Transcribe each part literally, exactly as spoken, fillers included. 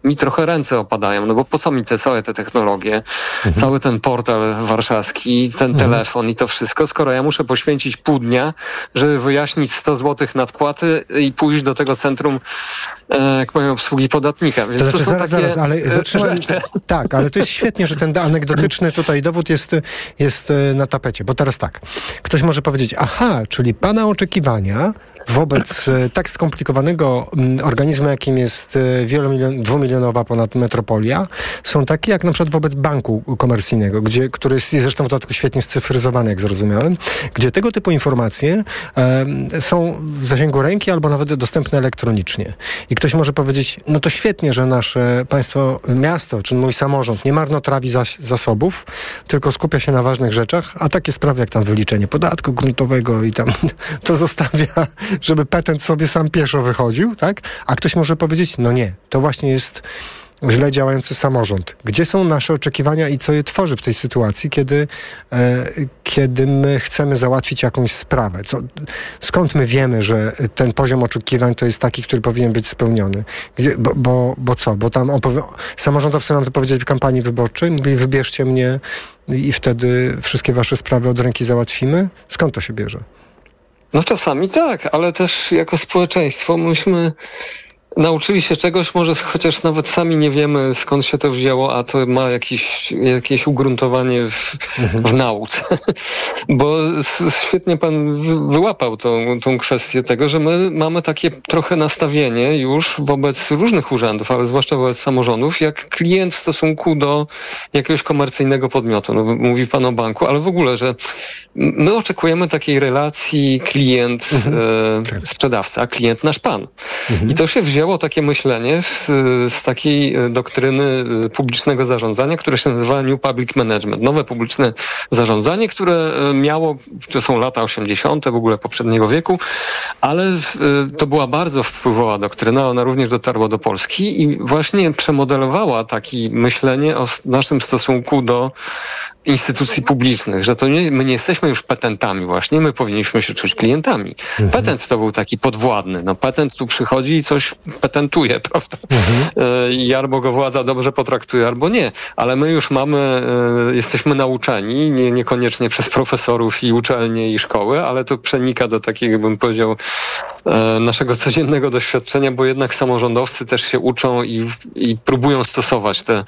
mi trochę ręce opadają, no bo po co mi te całe te technologie, mhm. cały ten portal warszawski, ten mhm. telefon i to wszystko, skoro ja muszę poświęcić pół dnia, żeby wyjaśnić sto złotych nadpłaty i pójść do tego centrum, e, jak powiem, obsługi podatnika. Więc to znaczy, to są zaraz, takie zaraz, ale zatrzymaj. Tak, ale to jest świetnie, że ten anegdotyczny tutaj dowód jest, jest na tapecie, bo teraz tak, ktoś może powiedzieć, aha, czyli pana oczekiwania wobec tak skomplikowanego organizmu, jakim jest wielomilion, dwumilionowa ponad metropolia, są takie jak na przykład wobec banku komercyjnego, gdzie, który jest zresztą w dodatku świetnie scyfryzowany, jak zrozumiałem, gdzie tego typu informacje e, są w zasięgu ręki albo nawet dostępne elektronicznie. I ktoś może powiedzieć, no to świetnie, że nasze państwo, miasto, czy mój samorząd nie marnotrawi zas- zasobów, tylko skupia się na ważnych rzeczach, a takie sprawy jak tam wyliczenie podatku gruntowego i tam to zostawia, żeby petent sobie sam pieszo wychodził, tak? A ktoś może powiedzieć, no nie, to właśnie jest źle działający samorząd. Gdzie są nasze oczekiwania i co je tworzy w tej sytuacji, kiedy, e, kiedy my chcemy załatwić jakąś sprawę? Co, skąd my wiemy, że ten poziom oczekiwań to jest taki, który powinien być spełniony? Gdzie, bo, bo, bo co? Bo tam opowi- samorządowcy nam to powiedzieli w kampanii wyborczej, mówili, wybierzcie mnie i wtedy wszystkie wasze sprawy od ręki załatwimy? Skąd to się bierze? No czasami tak, ale też jako społeczeństwo myśmy nauczyli się czegoś, może chociaż nawet sami nie wiemy, skąd się to wzięło, a to ma jakieś, jakieś ugruntowanie w, mhm. w nauce. Bo świetnie pan wyłapał tą, tą kwestię tego, że my mamy takie trochę nastawienie już wobec różnych urzędów, ale zwłaszcza wobec samorządów, jak klient w stosunku do jakiegoś komercyjnego podmiotu. No, mówi pan o banku, ale w ogóle, że my oczekujemy takiej relacji klient-sprzedawca, mhm. a klient nasz pan. Mhm. I to się wzięło takie myślenie z, z takiej doktryny publicznego zarządzania, które się nazywa New Public Management. Nowe publiczne zarządzanie, które miało, to są lata osiemdziesiąte w ogóle poprzedniego wieku, ale to była bardzo wpływowa doktryna, ona również dotarła do Polski i właśnie przemodelowała takie myślenie o naszym stosunku do instytucji publicznych, że to nie, my nie jesteśmy już petentami właśnie, my powinniśmy się czuć klientami. Mhm. Petent to był taki podwładny. No petent tu przychodzi i coś petentuje, prawda? Mhm. I albo go władza dobrze potraktuje, albo nie. Ale my już mamy, jesteśmy nauczeni, nie, niekoniecznie przez profesorów i uczelnie i szkoły, ale to przenika do takiego, bym powiedział, naszego codziennego doświadczenia, bo jednak samorządowcy też się uczą i, i próbują stosować te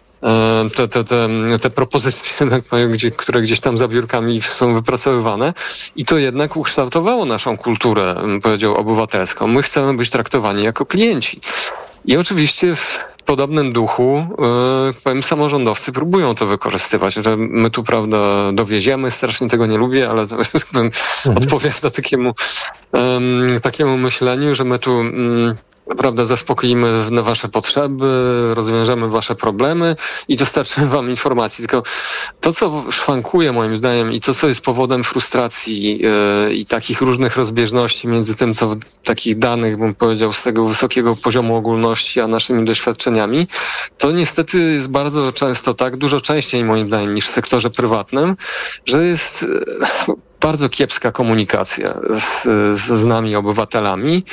Te, te, te, te propozycje, które gdzieś tam za biurkami są wypracowywane i to jednak ukształtowało naszą kulturę, bym powiedział, obywatelską. My chcemy być traktowani jako klienci. I oczywiście w podobnym duchu, yy, powiem, samorządowcy próbują to wykorzystywać, że my tu, prawda, dowieziemy, strasznie tego nie lubię, ale to mhm. odpowiada takiemu, yy, takiemu myśleniu, że my tu... Yy, Prawda, zaspokoimy na wasze potrzeby, rozwiążemy wasze problemy i dostarczymy wam informacji. Tylko to, co szwankuje moim zdaniem i to, co jest powodem frustracji yy, i takich różnych rozbieżności między tym, co takich danych, bym powiedział, z tego wysokiego poziomu ogólności, a naszymi doświadczeniami, to niestety jest bardzo często tak, dużo częściej moim zdaniem niż w sektorze prywatnym, że jest yy, bardzo kiepska komunikacja z, z, z nami, obywatelami.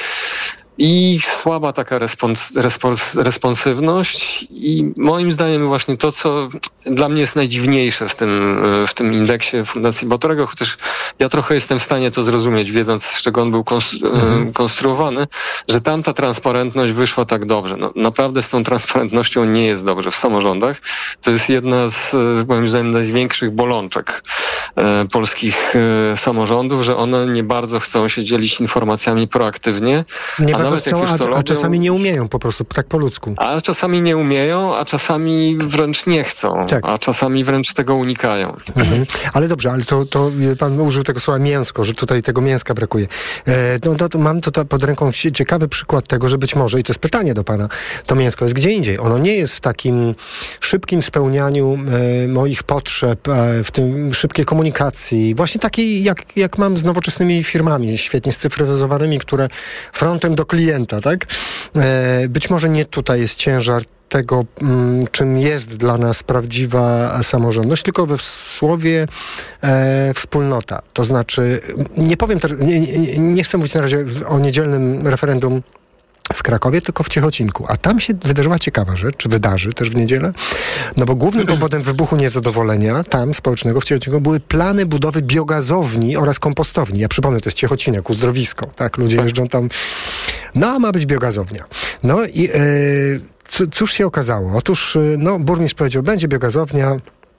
I słaba taka respons, respons, responsywność i moim zdaniem właśnie to, co dla mnie jest najdziwniejsze w tym, w tym indeksie Fundacji Bautorego, chociaż ja trochę jestem w stanie to zrozumieć, wiedząc, z czego on był konstru- mhm. konstruowany, że tam ta transparentność wyszła tak dobrze. No, naprawdę z tą transparentnością nie jest dobrze w samorządach. To jest jedna z, moim zdaniem, największych bolączek e, polskich e, samorządów, że one nie bardzo chcą się dzielić informacjami proaktywnie. Nie bardzo chcą, a, robią, a czasami nie umieją po prostu, tak po ludzku. A czasami nie umieją, a czasami wręcz nie chcą, tak. a czasami wręcz tego unikają. Mhm. Ale dobrze, ale to, to pan użył tego słowa mięsko, że tutaj tego mięska brakuje. E, no, no to mam tutaj pod ręką ciekawy przykład tego, że być może, i to jest pytanie do pana, to mięsko jest gdzie indziej. Ono nie jest w takim szybkim spełnianiu e, moich potrzeb, e, w tym szybkiej komunikacji, właśnie takiej, jak, jak mam z nowoczesnymi firmami, świetnie scyfryzowanymi, które frontem do klienta, tak? E, być może nie tutaj jest ciężar tego, m, czym jest dla nas prawdziwa samorządność, tylko we słowie e, wspólnota. To znaczy, nie powiem, ter- nie, nie, nie chcę mówić na razie o niedzielnym referendum w Krakowie, tylko w Ciechocinku. A tam się wydarzyła ciekawa rzecz, czy wydarzy też w niedzielę, no bo głównym powodem wybuchu niezadowolenia tam społecznego w Ciechocinku były plany budowy biogazowni oraz kompostowni. Ja przypomnę, to jest Ciechocinek, uzdrowisko, tak? Ludzie jeżdżą tam, no a ma być biogazownia. No i e, c- cóż się okazało? Otóż, no burmistrz powiedział, będzie biogazownia,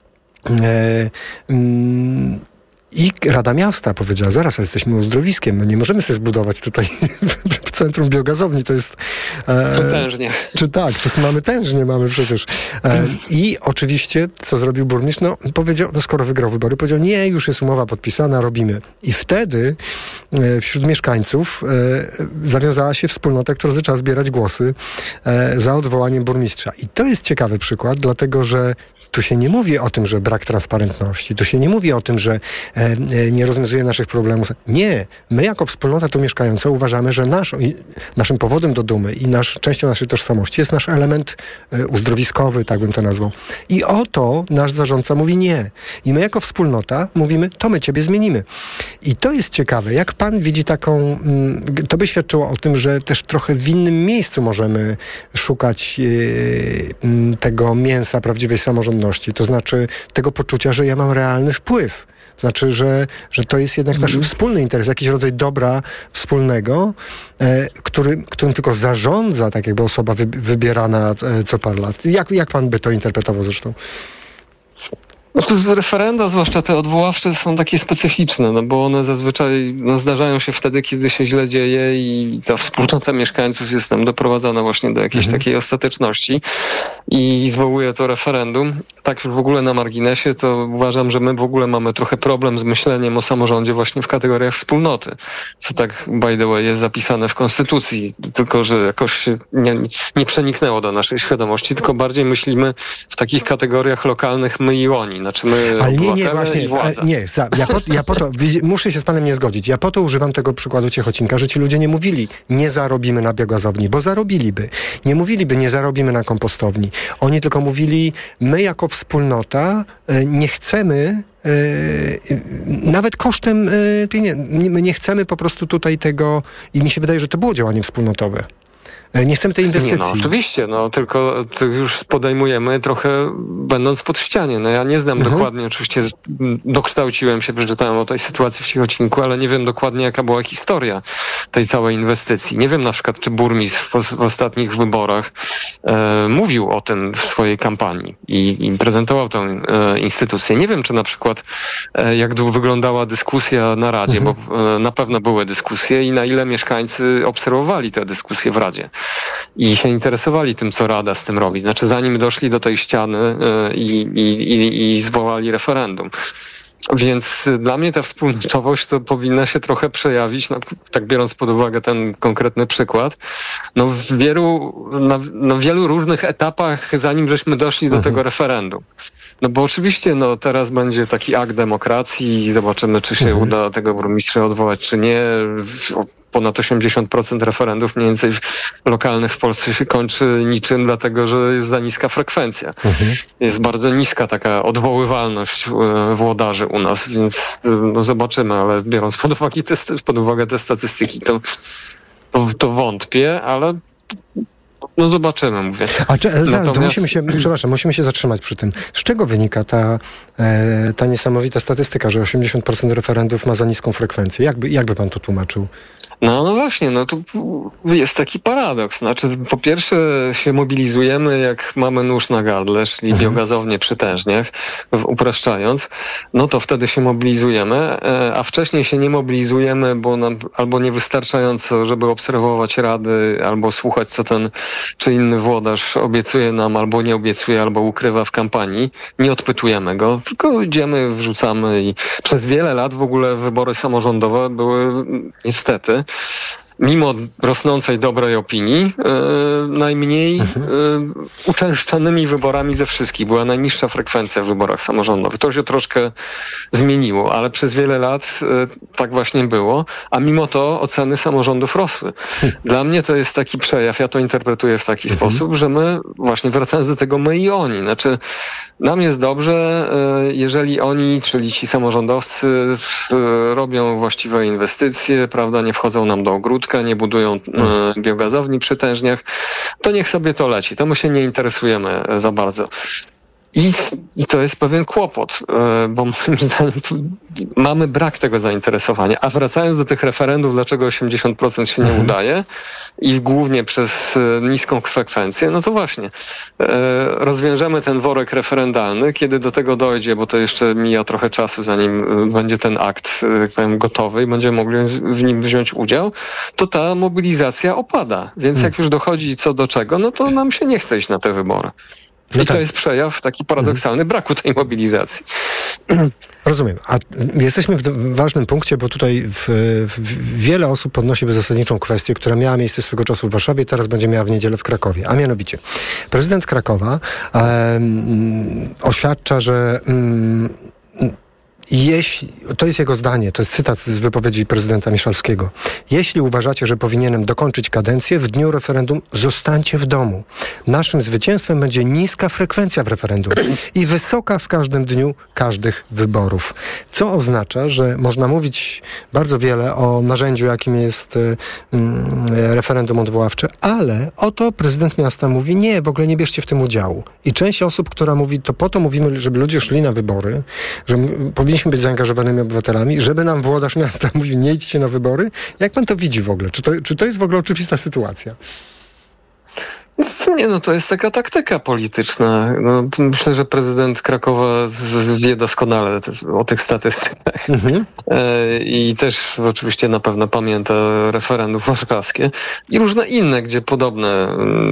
e, mm, i Rada Miasta powiedziała, zaraz, jesteśmy uzdrowiskiem, my nie możemy sobie zbudować tutaj w centrum biogazowni, to jest... E, Potężnie. Czy tak, to mamy tężnie, mamy przecież. E, I oczywiście, co zrobił burmistrz? No, powiedział, no skoro wygrał wybory, powiedział, nie, już jest umowa podpisana, robimy. I wtedy e, wśród mieszkańców e, zawiązała się wspólnota, która zaczęła zbierać głosy e, za odwołaniem burmistrza. I to jest ciekawy przykład, dlatego, że tu się nie mówi o tym, że brak transparentności. Tu się nie mówi o tym, że e, e, nie rozwiązuje naszych problemów. Nie. My jako wspólnota tu mieszkająca uważamy, że nasz, naszym powodem do dumy i nasz, częścią naszej tożsamości jest nasz element e, uzdrowiskowy, tak bym to nazwał. I o to nasz zarządca mówi nie. I my jako wspólnota mówimy, to my ciebie zmienimy. I to jest ciekawe. Jak pan widzi taką... Mm, to by świadczyło o tym, że też trochę w innym miejscu możemy szukać e, m, tego mięsa prawdziwej samorządności. To znaczy tego poczucia, że ja mam realny wpływ. To znaczy, że, że to jest jednak nasz mm. wspólny interes, jakiś rodzaj dobra wspólnego, e, który, którym tylko zarządza tak jakby osoba wy, wybierana e, co parę lat. Jak, jak pan by to interpretował zresztą? No to referenda, zwłaszcza te odwoławcze, są takie specyficzne, no bo one zazwyczaj no, zdarzają się wtedy, kiedy się źle dzieje i ta wspólnota mieszkańców jest tam doprowadzana właśnie do jakiejś mhm. takiej ostateczności i zwołuje to referendum. Tak już w ogóle na marginesie, to uważam, że my w ogóle mamy trochę problem z myśleniem o samorządzie właśnie w kategoriach wspólnoty, co tak by the way jest zapisane w Konstytucji, tylko że jakoś nie, nie przeniknęło do naszej świadomości, tylko bardziej myślimy w takich kategoriach lokalnych my i oni. Znaczy my ale nie, nie, właśnie, nie, za, ja, po, ja po to, muszę się z panem nie zgodzić, ja po to używam tego przykładu Ciechocinka, że ci ludzie nie mówili, nie zarobimy na biogazowni, bo zarobiliby. Nie mówiliby, nie zarobimy na kompostowni. Oni tylko mówili, my jako wspólnota nie chcemy nawet kosztem pieniędzy, my nie chcemy po prostu tutaj tego i mi się wydaje, że to było działanie wspólnotowe. Nie chcemy tej inwestycji. Nie, no, oczywiście, no tylko to już podejmujemy trochę będąc pod ścianie. No ja nie znam mhm. dokładnie, oczywiście dokształciłem się, przeczytałem o tej sytuacji w Ciechocinku, ale nie wiem dokładnie jaka była historia tej całej inwestycji. Nie wiem na przykład, czy burmistrz w, w ostatnich wyborach e, mówił o tym w swojej kampanii i, i prezentował tę e, instytucję. Nie wiem, czy na przykład e, jak wyglądała dyskusja na Radzie, mhm. bo e, na pewno były dyskusje i na ile mieszkańcy obserwowali te dyskusje w Radzie. I się interesowali tym, co Rada z tym robi. Znaczy zanim doszli do tej ściany yy, i, i, i zwołali referendum. Więc dla mnie ta wspólnotowość to powinna się trochę przejawić, no, tak biorąc pod uwagę ten konkretny przykład, no w wielu, na, na wielu różnych etapach, zanim żeśmy doszli do mhm. tego referendum. No bo oczywiście no, teraz będzie taki akt demokracji i zobaczymy, czy się mhm. uda tego burmistrza odwołać, czy nie. Ponad osiemdziesiąt procent referendów mniej więcej lokalnych w Polsce się kończy niczym, dlatego że jest za niska frekwencja. Mhm. Jest bardzo niska taka odwoływalność włodarzy u nas, więc no zobaczymy, ale biorąc pod uwagę te, pod uwagę te statystyki, to, to, to wątpię, ale no zobaczymy, mówię. A czy, Natomiast... to musimy się, przepraszam, musimy się zatrzymać przy tym. Z czego wynika ta, e, ta niesamowita statystyka, że osiemdziesiąt procent referendów ma za niską frekwencję? Jakby, jakby pan to tłumaczył? No, no właśnie, no tu jest taki paradoks. Znaczy, po pierwsze się mobilizujemy, jak mamy nóż na gardle, czyli mhm. biogazownie przy tężniach, upraszczając, no to wtedy się mobilizujemy, a wcześniej się nie mobilizujemy, bo nam albo niewystarczająco, żeby obserwować rady, albo słuchać, co ten czy inny włodarz obiecuje nam, albo nie obiecuje, albo ukrywa w kampanii. Nie odpytujemy go, tylko idziemy, wrzucamy i przez wiele lat w ogóle wybory samorządowe były niestety mimo rosnącej dobrej opinii, yy, najmniej yy, uczęszczanymi wyborami ze wszystkich. Była najniższa frekwencja w wyborach samorządowych. To się troszkę zmieniło, ale przez wiele lat yy, tak właśnie było, a mimo to oceny samorządów rosły. Dla mnie to jest taki przejaw, ja to interpretuję w taki mhm. sposób, że my, właśnie wracając do tego my i oni, znaczy nam jest dobrze, yy, jeżeli oni, czyli ci samorządowcy yy, robią właściwe inwestycje, prawda, nie wchodzą nam do ogródka, Tuska, nie budują y, biogazowni przy tężniach, to niech sobie to leci. To my się nie interesujemy za bardzo. I, I to jest pewien kłopot, bo moim zdaniem mamy brak tego zainteresowania. A wracając do tych referendów, dlaczego osiemdziesiąt procent się nie mhm. udaje i głównie przez niską frekwencję, no to właśnie rozwiążemy ten worek referendalny, kiedy do tego dojdzie, bo to jeszcze mija trochę czasu, zanim będzie ten akt, jak powiem, gotowy i będziemy mogli w nim wziąć udział, to ta mobilizacja opada. Więc mhm. jak już dochodzi co do czego, no to nam się nie chce iść na te wybory. No I tak. to jest przejaw taki paradoksalny braku tej mobilizacji. Rozumiem. A jesteśmy w ważnym punkcie, bo tutaj w, w wiele osób podnosi zasadniczą kwestię, która miała miejsce swego czasu w Warszawie i teraz będzie miała w niedzielę w Krakowie. A mianowicie, prezydent Krakowa um, oświadcza, że um, Jeśli, to jest jego zdanie, to jest cytat z wypowiedzi prezydenta Miszalskiego. Jeśli uważacie, że powinienem dokończyć kadencję, w dniu referendum zostańcie w domu. Naszym zwycięstwem będzie niska frekwencja w referendum i wysoka w każdym dniu każdych wyborów. Co oznacza, że można mówić bardzo wiele o narzędziu, jakim jest mm, referendum odwoławcze, ale oto prezydent miasta mówi, nie, w ogóle nie bierzcie w tym udziału. I część osób, która mówi, to po to mówimy, żeby ludzie szli na wybory, że powinniśmy być zaangażowanymi obywatelami, żeby nam włodarz miasta mówił, nie idźcie na wybory. Jak pan to widzi w ogóle? Czy to, czy to jest w ogóle oczywista sytuacja? Nie, no to jest taka taktyka polityczna. No, myślę, że prezydent Krakowa wie doskonale o tych statystykach. Mhm. I też oczywiście na pewno pamięta referendum warszawskie i różne inne, gdzie podobne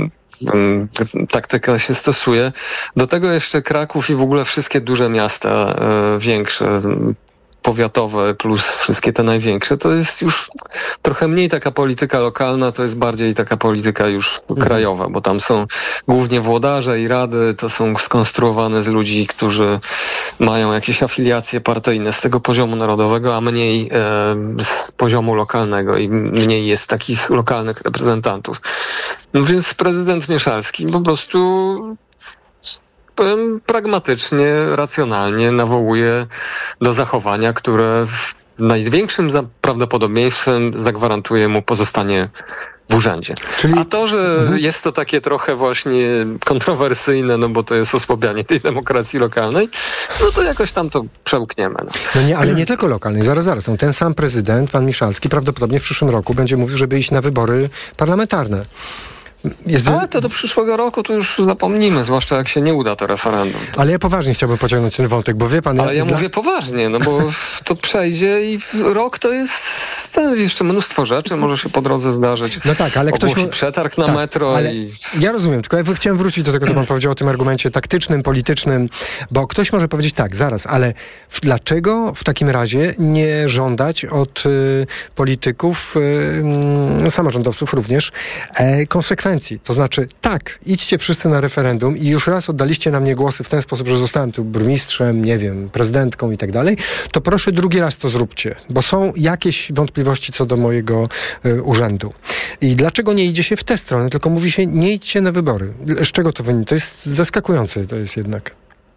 taktyka się stosuje. Do tego jeszcze Kraków i w ogóle wszystkie duże miasta e, większe, powiatowe plus wszystkie te największe, to jest już trochę mniej taka polityka lokalna, to jest bardziej taka polityka już mhm. krajowa, bo tam są głównie włodarze i rady, to są skonstruowane z ludzi, którzy mają jakieś afiliacje partyjne z tego poziomu narodowego, a mniej e, z poziomu lokalnego i mniej jest takich lokalnych reprezentantów. No więc prezydent Mieszalski po prostu powiem, pragmatycznie, racjonalnie nawołuje do zachowania, które w największym prawdopodobieństwem zagwarantuje mu pozostanie w urzędzie. Czyli... A to, że mhm. jest to takie trochę właśnie kontrowersyjne, no bo to jest osłabianie tej demokracji lokalnej, no to jakoś tam to przełkniemy. No, no nie, ale nie tylko lokalnej. Zaraz, zaraz. No, ten sam prezydent, pan Miszalski, prawdopodobnie w przyszłym roku będzie mówił, żeby iść na wybory parlamentarne. Jest... Ale to do przyszłego roku to już zapomnimy, zwłaszcza jak się nie uda to referendum. Ale ja poważnie chciałbym pociągnąć ten wątek, bo wie pan... Ale ja dla... mówię poważnie, no bo to przejdzie i rok to jest jeszcze mnóstwo rzeczy, może się po drodze zdarzyć. No tak, ale ktoś... przetarg na tak, metro ale i... Ja rozumiem, tylko ja chciałem wrócić do tego, co pan powiedział o tym argumencie taktycznym, politycznym, bo ktoś może powiedzieć tak, zaraz, ale w, dlaczego w takim razie nie żądać od y, polityków, y, samorządowców również, e, konsekwencji? To znaczy, tak, idźcie wszyscy na referendum i już raz oddaliście na mnie głosy w ten sposób, że zostałem tu burmistrzem, nie wiem, prezydentką i tak dalej, to proszę drugi raz to zróbcie, bo są jakieś wątpliwości co do mojego y, urzędu. I dlaczego nie idzie się w tę stronę, tylko mówi się, nie idźcie na wybory. Z czego to wynika? To jest zaskakujące, to jest jednak.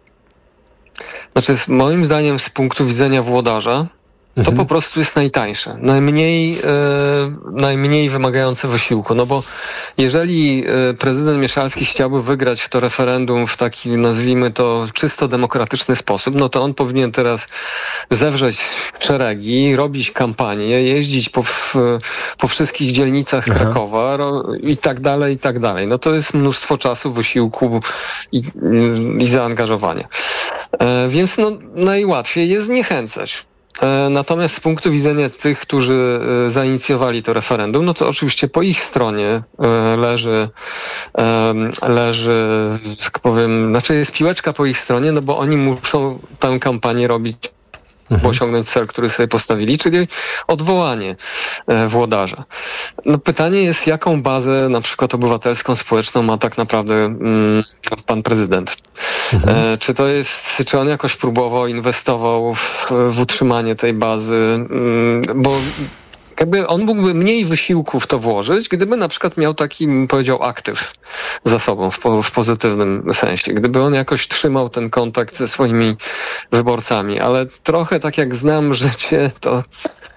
Znaczy, moim zdaniem z punktu widzenia włodarza, to mhm. po prostu jest najtańsze, najmniej, e, najmniej wymagające wysiłku, no bo jeżeli e, prezydent Mieszalski chciałby wygrać to referendum w taki, nazwijmy to, czysto demokratyczny sposób, no to on powinien teraz zewrzeć szeregi, robić kampanię, jeździć po, w, po wszystkich dzielnicach Aha. Krakowa ro, i tak dalej, i tak dalej. No to jest mnóstwo czasu, wysiłku i, i zaangażowania. E, więc no, najłatwiej jest zniechęcać. Natomiast z punktu widzenia tych, którzy zainicjowali to referendum, no to oczywiście po ich stronie leży, leży, jak powiem, znaczy jest piłeczka po ich stronie, no bo oni muszą tę kampanię robić, by osiągnąć cel, który sobie postawili, czyli odwołanie e, włodarza. No pytanie jest, jaką bazę na przykład obywatelską, społeczną ma tak naprawdę mm, pan prezydent. Mhm. E, czy to jest, czy on jakoś próbował, inwestował w, w utrzymanie tej bazy, mm, bo jakby on mógłby mniej wysiłku w to włożyć, gdyby na przykład miał taki, bym powiedział, aktyw za sobą w, po, w pozytywnym sensie. Gdyby on jakoś trzymał ten kontakt ze swoimi wyborcami. Ale trochę tak jak znam życie, to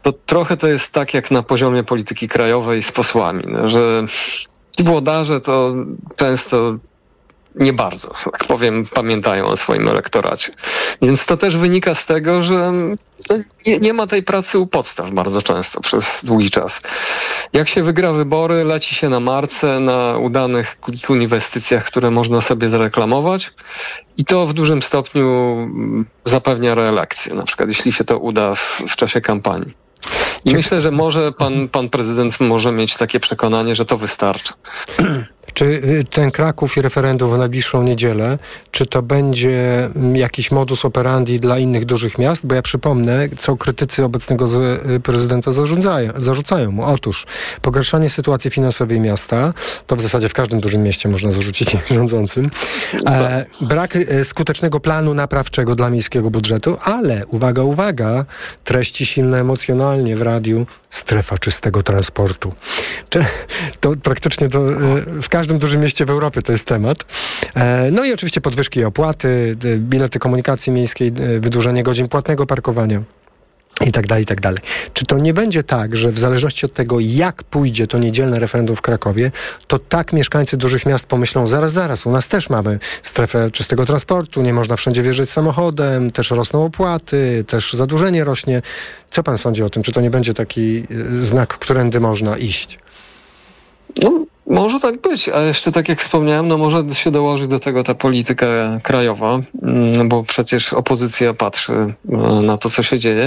to trochę to jest tak jak na poziomie polityki krajowej z posłami, no, że ci włodarze to często nie bardzo, tak powiem, pamiętają o swoim elektoracie. Więc to też wynika z tego, że nie, nie ma tej pracy u podstaw bardzo często przez długi czas. Jak się wygra wybory, leci się na marce, na udanych kilku inwestycjach, które można sobie zareklamować i to w dużym stopniu zapewnia reelekcję, na przykład jeśli się to uda w, w czasie kampanii. I myślę, że może pan, pan prezydent może mieć takie przekonanie, że to wystarczy. Czy ten Kraków i referendum w najbliższą niedzielę, czy to będzie jakiś modus operandi dla innych dużych miast? Bo ja przypomnę, co krytycy obecnego prezydenta zarządzają, zarzucają mu. Otóż pogarszanie sytuacji finansowej miasta, to w zasadzie w każdym dużym mieście można zarzucić rządzącym, e, brak skutecznego planu naprawczego dla miejskiego budżetu, ale uwaga, uwaga, treści silne emocjonalnie w radiu, strefa czystego transportu. To praktycznie to w każdym dużym mieście w Europie to jest temat. No i oczywiście podwyżki i opłaty, bilety komunikacji miejskiej, wydłużenie godzin płatnego parkowania. I tak dalej, i tak dalej. Czy to nie będzie tak, że w zależności od tego, jak pójdzie to niedzielne referendum w Krakowie, to tak mieszkańcy dużych miast pomyślą, zaraz, zaraz, u nas też mamy strefę czystego transportu, nie można wszędzie wjeżdżać samochodem, też rosną opłaty, też zadłużenie rośnie. Co pan sądzi o tym? Czy to nie będzie taki znak, którędy można iść? No, może tak być, a jeszcze tak jak wspomniałem, no może się dołożyć do tego ta polityka krajowa, bo przecież opozycja patrzy na to, co się dzieje.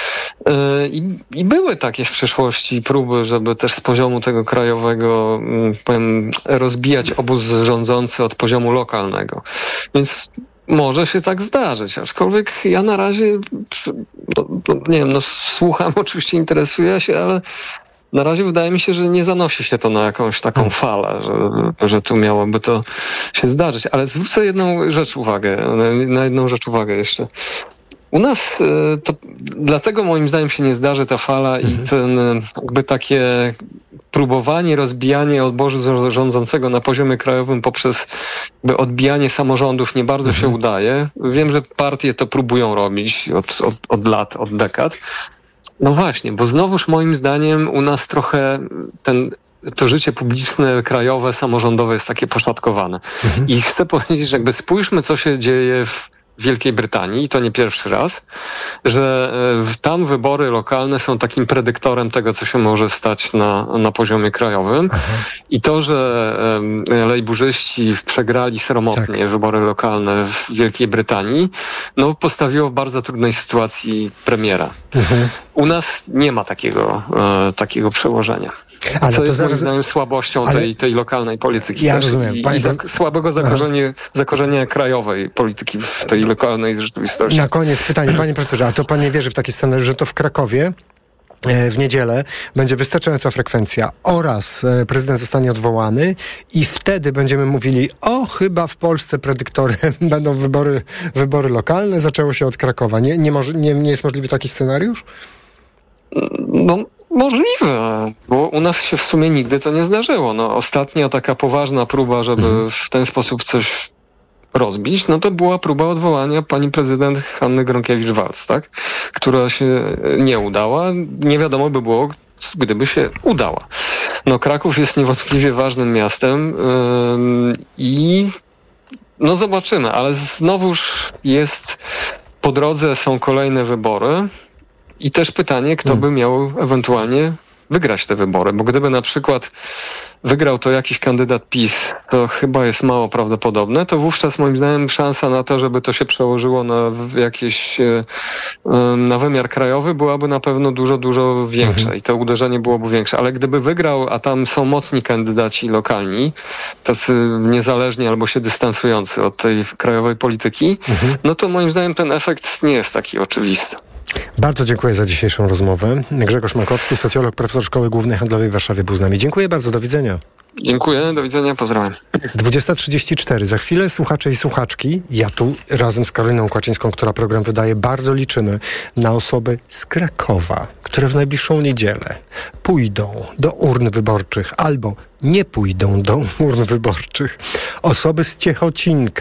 I, i były takie w przeszłości próby, żeby też z poziomu tego krajowego, powiem, rozbijać obóz rządzący od poziomu lokalnego. Więc może się tak zdarzyć, aczkolwiek ja na razie, no, nie wiem, no słucham, oczywiście interesuję się, ale na razie wydaje mi się, że nie zanosi się to na jakąś taką falę, że, że tu miałoby to się zdarzyć. Ale zwrócę jedną rzecz uwagę, na jedną rzecz uwagę jeszcze. U nas to dlatego moim zdaniem się nie zdarzy ta fala i ten jakby takie próbowanie, rozbijanie obozu rządzącego na poziomie krajowym poprzez jakby odbijanie samorządów nie bardzo się udaje. Wiem, że partie to próbują robić od, od, od lat, od dekad. No właśnie, bo znowuż moim zdaniem u nas trochę ten, to życie publiczne, krajowe, samorządowe jest takie poszatkowane. Mhm. I chcę powiedzieć, że jakby spójrzmy, co się dzieje w Wielkiej Brytanii, i to nie pierwszy raz, że tam wybory lokalne są takim predyktorem tego, co się może stać na, na poziomie krajowym. Aha. I to, że um, lejburzyści przegrali sromotnie tak. wybory lokalne w Wielkiej Brytanii, no postawiło w bardzo trudnej sytuacji premiera. Mhm. U nas nie ma takiego, e, takiego przełożenia. Ale co to jest zaraz... moim zdaniem słabością ale... tej, tej lokalnej polityki. Ja rozumiem. I, i za... słabego zakorzenia, zakorzenia krajowej polityki w tej lokalnej rzeczywistości. Na koniec pytanie, panie profesorze, a to pan nie wierzy w taki scenariusz, że to w Krakowie w niedzielę będzie wystarczająca frekwencja oraz prezydent zostanie odwołany i wtedy będziemy mówili, o chyba w Polsce predyktorem będą wybory, wybory lokalne, zaczęło się od Krakowa. Nie, nie, może, nie, nie jest możliwy taki scenariusz? No możliwe, bo u nas się w sumie nigdy to nie zdarzyło. No, ostatnia taka poważna próba, żeby mhm. w ten sposób coś rozbić, no to była próba odwołania pani prezydent Hanny Gronkiewicz-Waltz, tak? Która się nie udała. Nie wiadomo by było, gdyby się udała. No Kraków jest niewątpliwie ważnym miastem yy, i no zobaczymy, ale znowuż jest po drodze są kolejne wybory i też pytanie, kto by miał ewentualnie wygrać te wybory, bo gdyby na przykład wygrał to jakiś kandydat PiS, to chyba jest mało prawdopodobne, to wówczas moim zdaniem szansa na to, żeby to się przełożyło na jakieś, na wymiar krajowy byłaby na pewno dużo, dużo większa mhm. i to uderzenie byłoby większe. Ale gdyby wygrał, a tam są mocni kandydaci lokalni, tacy niezależni albo się dystansujący od tej krajowej polityki, mhm. no to moim zdaniem ten efekt nie jest taki oczywisty. Bardzo dziękuję za dzisiejszą rozmowę. Grzegorz Makowski, socjolog, profesor Szkoły Głównej Handlowej w Warszawie był z nami. Dziękuję bardzo, do widzenia. Dziękuję, do widzenia, pozdrawiam. dwudziesta trzydzieści cztery. Za chwilę słuchacze i słuchaczki, ja tu razem z Karoliną Kłaczyńską, która program wydaje, bardzo liczymy na osoby z Krakowa, które w najbliższą niedzielę pójdą do urn wyborczych albo nie pójdą do urn wyborczych. Osoby z Ciechocinka,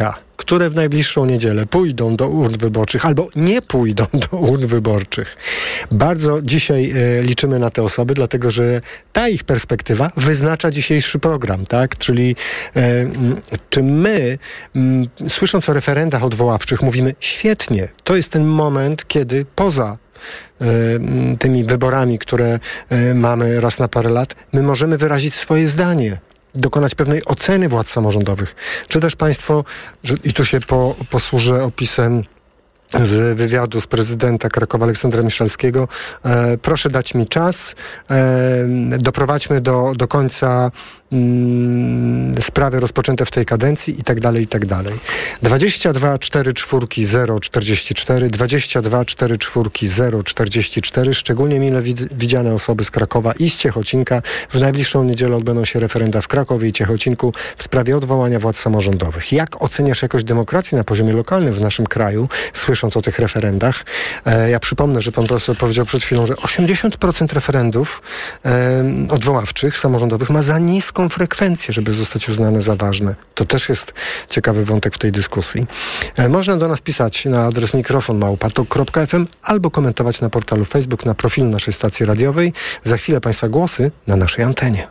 które w najbliższą niedzielę pójdą do urn wyborczych albo nie pójdą do urn wyborczych. Bardzo dzisiaj e, liczymy na te osoby, dlatego że ta ich perspektywa wyznacza dzisiejszy program, tak? Czyli e, m, czy my, m, słysząc o referendach odwoławczych, mówimy świetnie, to jest ten moment, kiedy poza tymi wyborami, które mamy raz na parę lat, my możemy wyrazić swoje zdanie, dokonać pewnej oceny władz samorządowych. Czy też państwo, że, i tu się po, posłużę opisem z wywiadu z prezydenta Krakowa Aleksandra Miszalskiego, e, proszę dać mi czas, e, doprowadźmy do, do końca mm, sprawy rozpoczęte w tej kadencji i tak dalej, i tak dalej. dwadzieścia dwa cztery cztery zero czterdzieści cztery, dwadzieścia dwa cztery cztery zero czterdzieści cztery, szczególnie mile wid- widziane osoby z Krakowa i z Ciechocinka. W najbliższą niedzielę odbędą się referenda w Krakowie i Ciechocinku w sprawie odwołania władz samorządowych. Jak oceniasz jakość demokracji na poziomie lokalnym w naszym kraju, słysząc o tych referendach? E, ja przypomnę, że pan profesor powiedział przed chwilą, że osiemdziesiąt procent referendów e, odwoławczych, samorządowych ma za niską frekwencję, żeby zostać uznane za ważne. To też jest ciekawy wątek w tej dyskusji. E, można do nas pisać na adres mikrofon małpa tok kropka f m albo komentować na portalu Facebook, na profilu naszej stacji radiowej. Za chwilę państwa głosy na naszej antenie.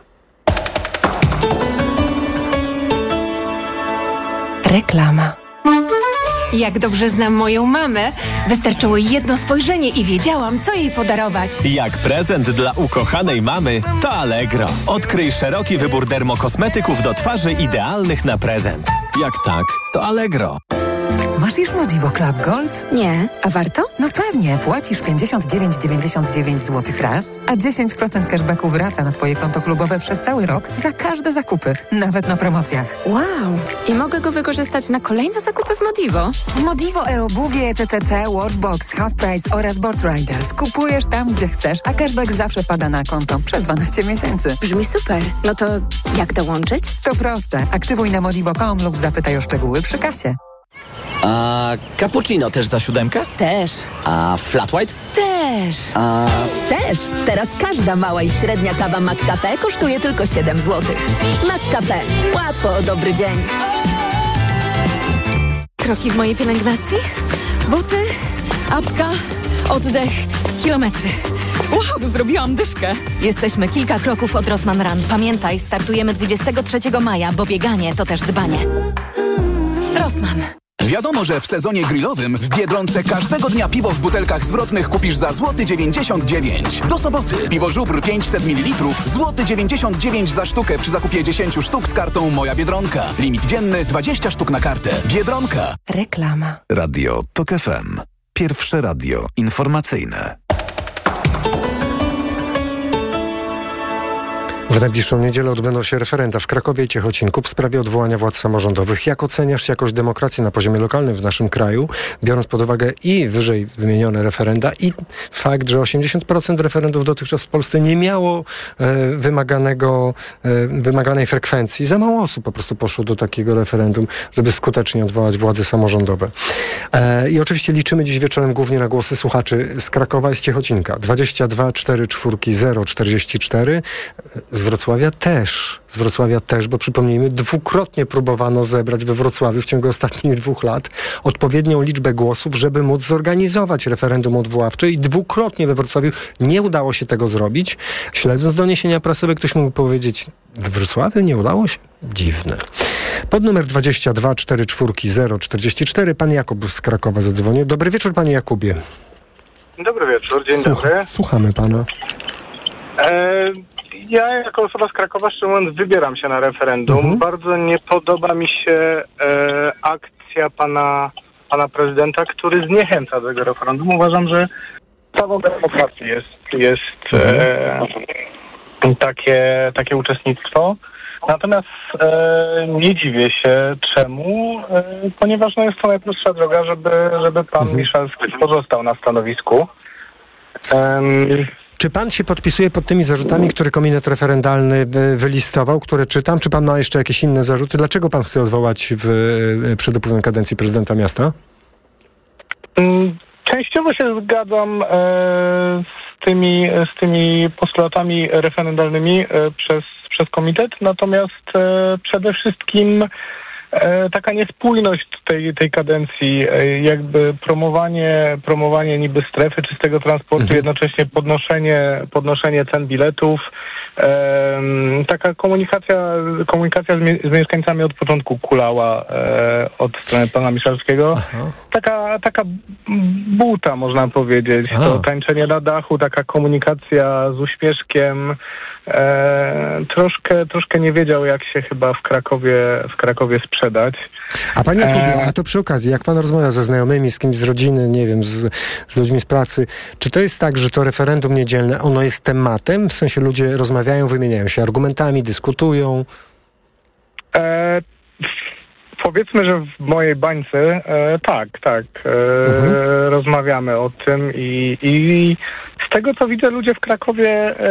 Reklama. Jak dobrze znam moją mamę, wystarczyło jedno spojrzenie i wiedziałam, co jej podarować. Jak prezent dla ukochanej mamy, to Allegro. Odkryj szeroki wybór dermokosmetyków do twarzy idealnych na prezent. Jak tak, to Allegro. Masz już Modivo Club Gold? Nie, a warto? No pewnie, płacisz pięćdziesiąt dziewięć dziewięćdziesiąt dziewięć złotych raz, a dziesięć procent cashbacku wraca na twoje konto klubowe przez cały rok za każde zakupy, nawet na promocjach. Wow! I mogę go wykorzystać na kolejne zakupy w Modivo? W Modivo e-obuwie, T T C, Worldbox, Half Price oraz Board Riders. Kupujesz tam, gdzie chcesz, a cashback zawsze wpada na konto przez dwanaście miesięcy. Brzmi super. No to jak dołączyć? To proste. Aktywuj na modivo kropka com lub zapytaj o szczegóły przy kasie. A cappuccino też za siódemkę? Też. A flat white? Też. A... Też. Teraz każda mała i średnia kawa McCafe kosztuje tylko siedem złotych. McCafe. Łatwo o dobry dzień. Kroki w mojej pielęgnacji? Buty, apka, oddech, kilometry. Wow, zrobiłam dyszkę. Jesteśmy kilka kroków od Rossmann Run. Pamiętaj, startujemy dwudziestego trzeciego maja, bo bieganie to też dbanie. Rossmann. Wiadomo, że w sezonie grillowym w Biedronce każdego dnia piwo w butelkach zwrotnych kupisz za złoty dziewięćdziesiąt dziewięć. Do soboty piwo Żubr pięćset mililitrów, złoty dziewięćdziesiąt dziewięć za sztukę przy zakupie dziesięć sztuk z kartą Moja Biedronka. Limit dzienny dwadzieścia sztuk na kartę. Biedronka. Reklama. Radio Tok F M. Pierwsze radio informacyjne. W najbliższą niedzielę odbędą się referenda w Krakowie i Ciechocinku w sprawie odwołania władz samorządowych. Jak oceniasz jakość demokracji na poziomie lokalnym w naszym kraju, biorąc pod uwagę i wyżej wymienione referenda i fakt, że osiemdziesiąt procent referendów dotychczas w Polsce nie miało e, wymaganego, e, wymaganej frekwencji. Za mało osób po prostu poszło do takiego referendum, żeby skutecznie odwołać władze samorządowe. E, I oczywiście liczymy dziś wieczorem głównie na głosy słuchaczy z Krakowa i z Ciechocinka. dwadzieścia dwa cztery cztery zero czterdzieści cztery. Z Wrocławia też. Z Wrocławia też, bo przypomnijmy, dwukrotnie próbowano zebrać we Wrocławiu w ciągu ostatnich dwóch lat odpowiednią liczbę głosów, żeby móc zorganizować referendum odwoławcze i dwukrotnie we Wrocławiu nie udało się tego zrobić. Śledząc doniesienia prasowe, ktoś mógł powiedzieć, we Wrocławiu nie udało się? Dziwne. Pod numer dwadzieścia dwa cztery cztery zero czterdzieści cztery pan Jakub z Krakowa zadzwonił. Dobry wieczór, panie Jakubie. Dobry wieczór, dzień Słuch- dobry. Słuchamy pana. E, ja jako osoba z Krakowa, szczerze mówiąc, wybieram się na referendum. Mhm. Bardzo nie podoba mi się e, akcja pana, pana prezydenta, który zniechęca do tego referendum. Uważam, że prawo demokracji jest, jest mhm. e, takie, takie uczestnictwo. Natomiast e, nie dziwię się czemu, e, ponieważ no, jest to najprostsza droga, żeby, żeby pan mhm. Miszalski pozostał na stanowisku. Um, Czy pan się podpisuje pod tymi zarzutami, które komitet referendalny wylistował, które czytam? Czy pan ma jeszcze jakieś inne zarzuty? Dlaczego pan chce odwołać w, przed upływem kadencji prezydenta miasta? Częściowo się zgadzam e, z tymi, z tymi postulatami referendalnymi e, przez, przez komitet, natomiast e, przede wszystkim e, taka niespójność tej, tej kadencji, e, jakby promowanie, promowanie niby strefy czystego transportu, mhm. jednocześnie podnoszenie, podnoszenie cen biletów, e, taka komunikacja, komunikacja z, mie- z mieszkańcami od początku kulała e, od strony pana Miszalskiego. Aha. Taka, taka buta, można powiedzieć. Aha. To tańczenie na dachu, taka komunikacja z uśmieszkiem. E, troszkę, troszkę nie wiedział, jak się chyba w Krakowie, w Krakowie sprzedać. A panie Jakubie, a to przy okazji, jak pan rozmawia ze znajomymi, z kimś z rodziny, nie wiem, z, z ludźmi z pracy, czy to jest tak, że to referendum niedzielne, ono jest tematem? W sensie ludzie rozmawiają, wymieniają się argumentami, dyskutują? E, powiedzmy, że w mojej bańce e, tak, tak. E, mhm. Rozmawiamy o tym i, i z tego, co widzę, ludzie w Krakowie e,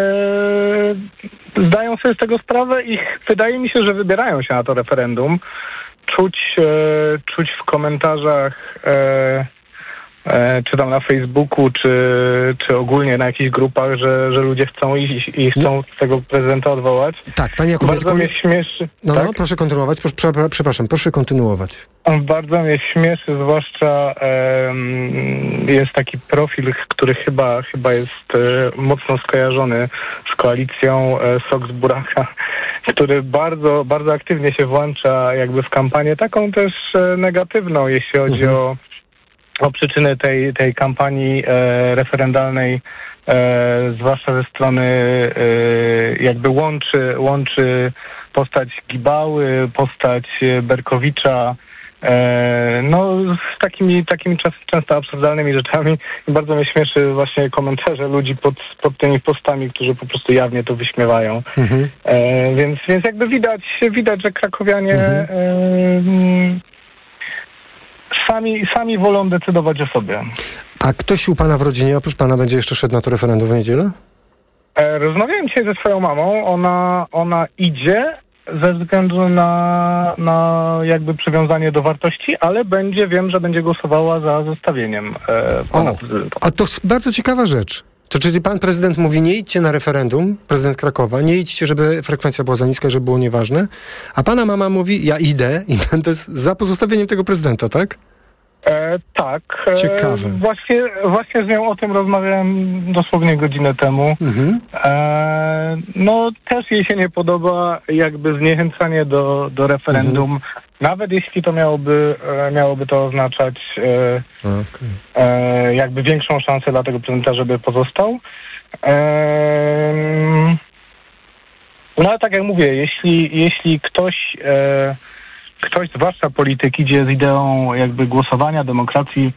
zdają sobie z tego sprawę i wydaje mi się, że wybierają się na to referendum. Czuć, e, czuć w komentarzach, e, e, czy tam na Facebooku, czy, czy ogólnie na jakichś grupach, że, że ludzie chcą iść i chcą no. tego prezydenta odwołać. Tak, panie Jakubie, bardzo tylko... mnie śmieszy. No, tak? no, proszę kontynuować. Proszę, przepraszam, proszę kontynuować. Bardzo mnie śmieszy, zwłaszcza e, jest taki profil, który chyba, chyba jest e, mocno skojarzony z koalicją e, Sok z Buraka, który bardzo, bardzo aktywnie się włącza jakby w kampanię taką też e, negatywną, jeśli chodzi mhm. o, o przyczyny tej, tej kampanii e, referendalnej, e, zwłaszcza ze strony e, jakby łączy, łączy postać Gibały, postać Berkowicza, e, no z takimi, takimi czas, często absurdalnymi rzeczami. I bardzo mnie śmieszy właśnie komentarze ludzi pod, pod tymi postami, którzy po prostu jawnie to wyśmiewają. Mhm. E, więc, więc jakby widać, widać, że krakowianie mhm. e, sami, sami wolą decydować o sobie. A ktoś u pana w rodzinie, oprócz pana, będzie jeszcze szedł na to referendum w niedzielę? E, rozmawiałem dzisiaj ze swoją mamą. Ona, ona idzie ze względu na, na jakby przywiązanie do wartości, ale będzie, wiem, że będzie głosowała za zostawieniem e, pana o, prezydenta. A to bardzo ciekawa rzecz. To czyli pan prezydent mówi, nie idźcie na referendum, prezydent Krakowa, nie idźcie, żeby frekwencja była za niska, żeby było nieważne, a pana mama mówi, ja idę i będę za pozostawieniem tego prezydenta, tak? E, tak. Ciekawe. E, właśnie, właśnie z nią o tym rozmawiałem dosłownie godzinę temu. Mhm. E, no też jej się nie podoba jakby zniechęcanie do, do referendum, mhm. nawet jeśli to miałoby, e, miałoby to oznaczać e, okay. e, jakby większą szansę dla tego prezydenta, żeby pozostał. E, no ale tak jak mówię, jeśli, jeśli ktoś... E, Ktoś, zwłaszcza polityk, idzie z ideą jakby głosowania, demokracji,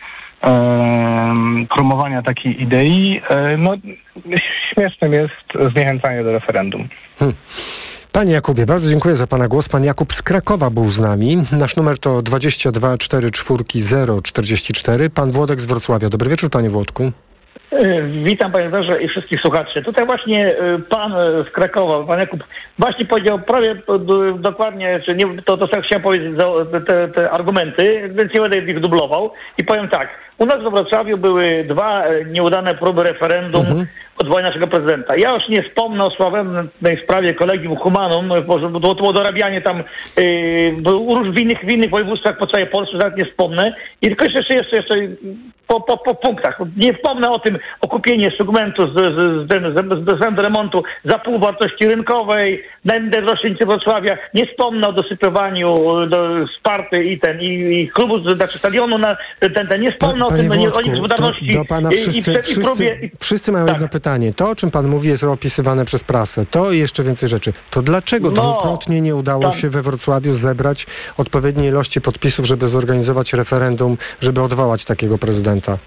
e, promowania takiej idei, e, no śmiesznym jest zniechęcanie do referendum. Hmm. Panie Jakubie, bardzo dziękuję za pana głos. Pan Jakub z Krakowa był z nami. Nasz numer to dwadzieścia dwa cztery cztery zero czterdzieści cztery. Pan Włodek z Wrocławia. Dobry wieczór, panie Włodku. Witam panie redaktorze i wszystkich słuchaczy. Tutaj właśnie pan z Krakowa, pan Jakub, właśnie powiedział prawie dokładnie, czy nie, to, to chciałem powiedzieć te, te argumenty, więc nie będę ich dublował. I powiem tak, u nas we Wrocławiu były dwa nieudane próby referendum mhm. odwołania naszego prezydenta. Ja już nie wspomnę o sławnej sprawie Collegium Humanum, bo to było dorabianie tam yy, w, innych, w innych województwach po całej Polsce, nawet nie wspomnę. I tylko jeszcze, jeszcze, jeszcze po, po, po punktach. Nie wspomnę o tym, o kupienie segmentu z, z, z, z bezwzględu remontu za pół wartości rynkowej, najdroższej Wrocławia. Nie wspomnę o dosypywaniu do Sparty i ten, i, i klubu, znaczy stadionu na ten, ten. Nie wspomnę pa, o tym, Włodku, o niegospodarności. Do pana wszyscy, i, i, wszyscy, i próbie, i... wszyscy mają tak. jedno pytanie. To, o czym pan mówi, jest opisywane przez prasę. To i jeszcze więcej rzeczy. To dlaczego no, dwukrotnie nie udało tam... się we Wrocławiu zebrać odpowiedniej ilości podpisów, żeby zorganizować referendum, żeby odwołać takiego prezydenta?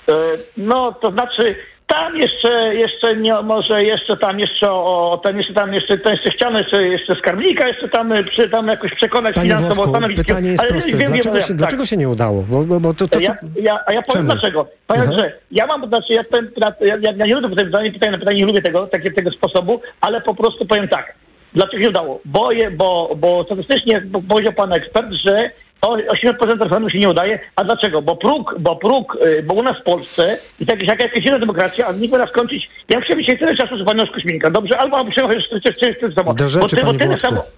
No, to znaczy tam jeszcze, jeszcze nie, może jeszcze tam jeszcze o, tam jeszcze tam jeszcze, to jeszcze chciano jeszcze, jeszcze skarbnika jeszcze tam, przy, tam jakoś przekonać Panie finansowo. Włodku, pytanie jest ale proste. Wiem, dlaczego, wiem, się, tak. dlaczego się nie udało? Bo, bo, bo to, to, ja, ja, a ja powiem Czemu? dlaczego. Panie, że ja mam, znaczy ja, powiem, ja, ja, ja nie lubię pytania, pytania na pytanie, nie lubię tego, takie, tego sposobu, ale po prostu powiem tak. Dlaczego się udało? Bo, je, bo, bo statystycznie powiedział pan ekspert, że osiemdziesiąt procent referendum się nie udaje. A dlaczego? Bo próg, bo próg, bo u nas w Polsce i tak jak jakaś jedna demokracja, a nie teraz skończyć. Ja chciałbym dzisiaj tyle czasu z panią Kośminka, dobrze? Albo przejechać czterdzieści samo. Do rzeczy, panie Włodku.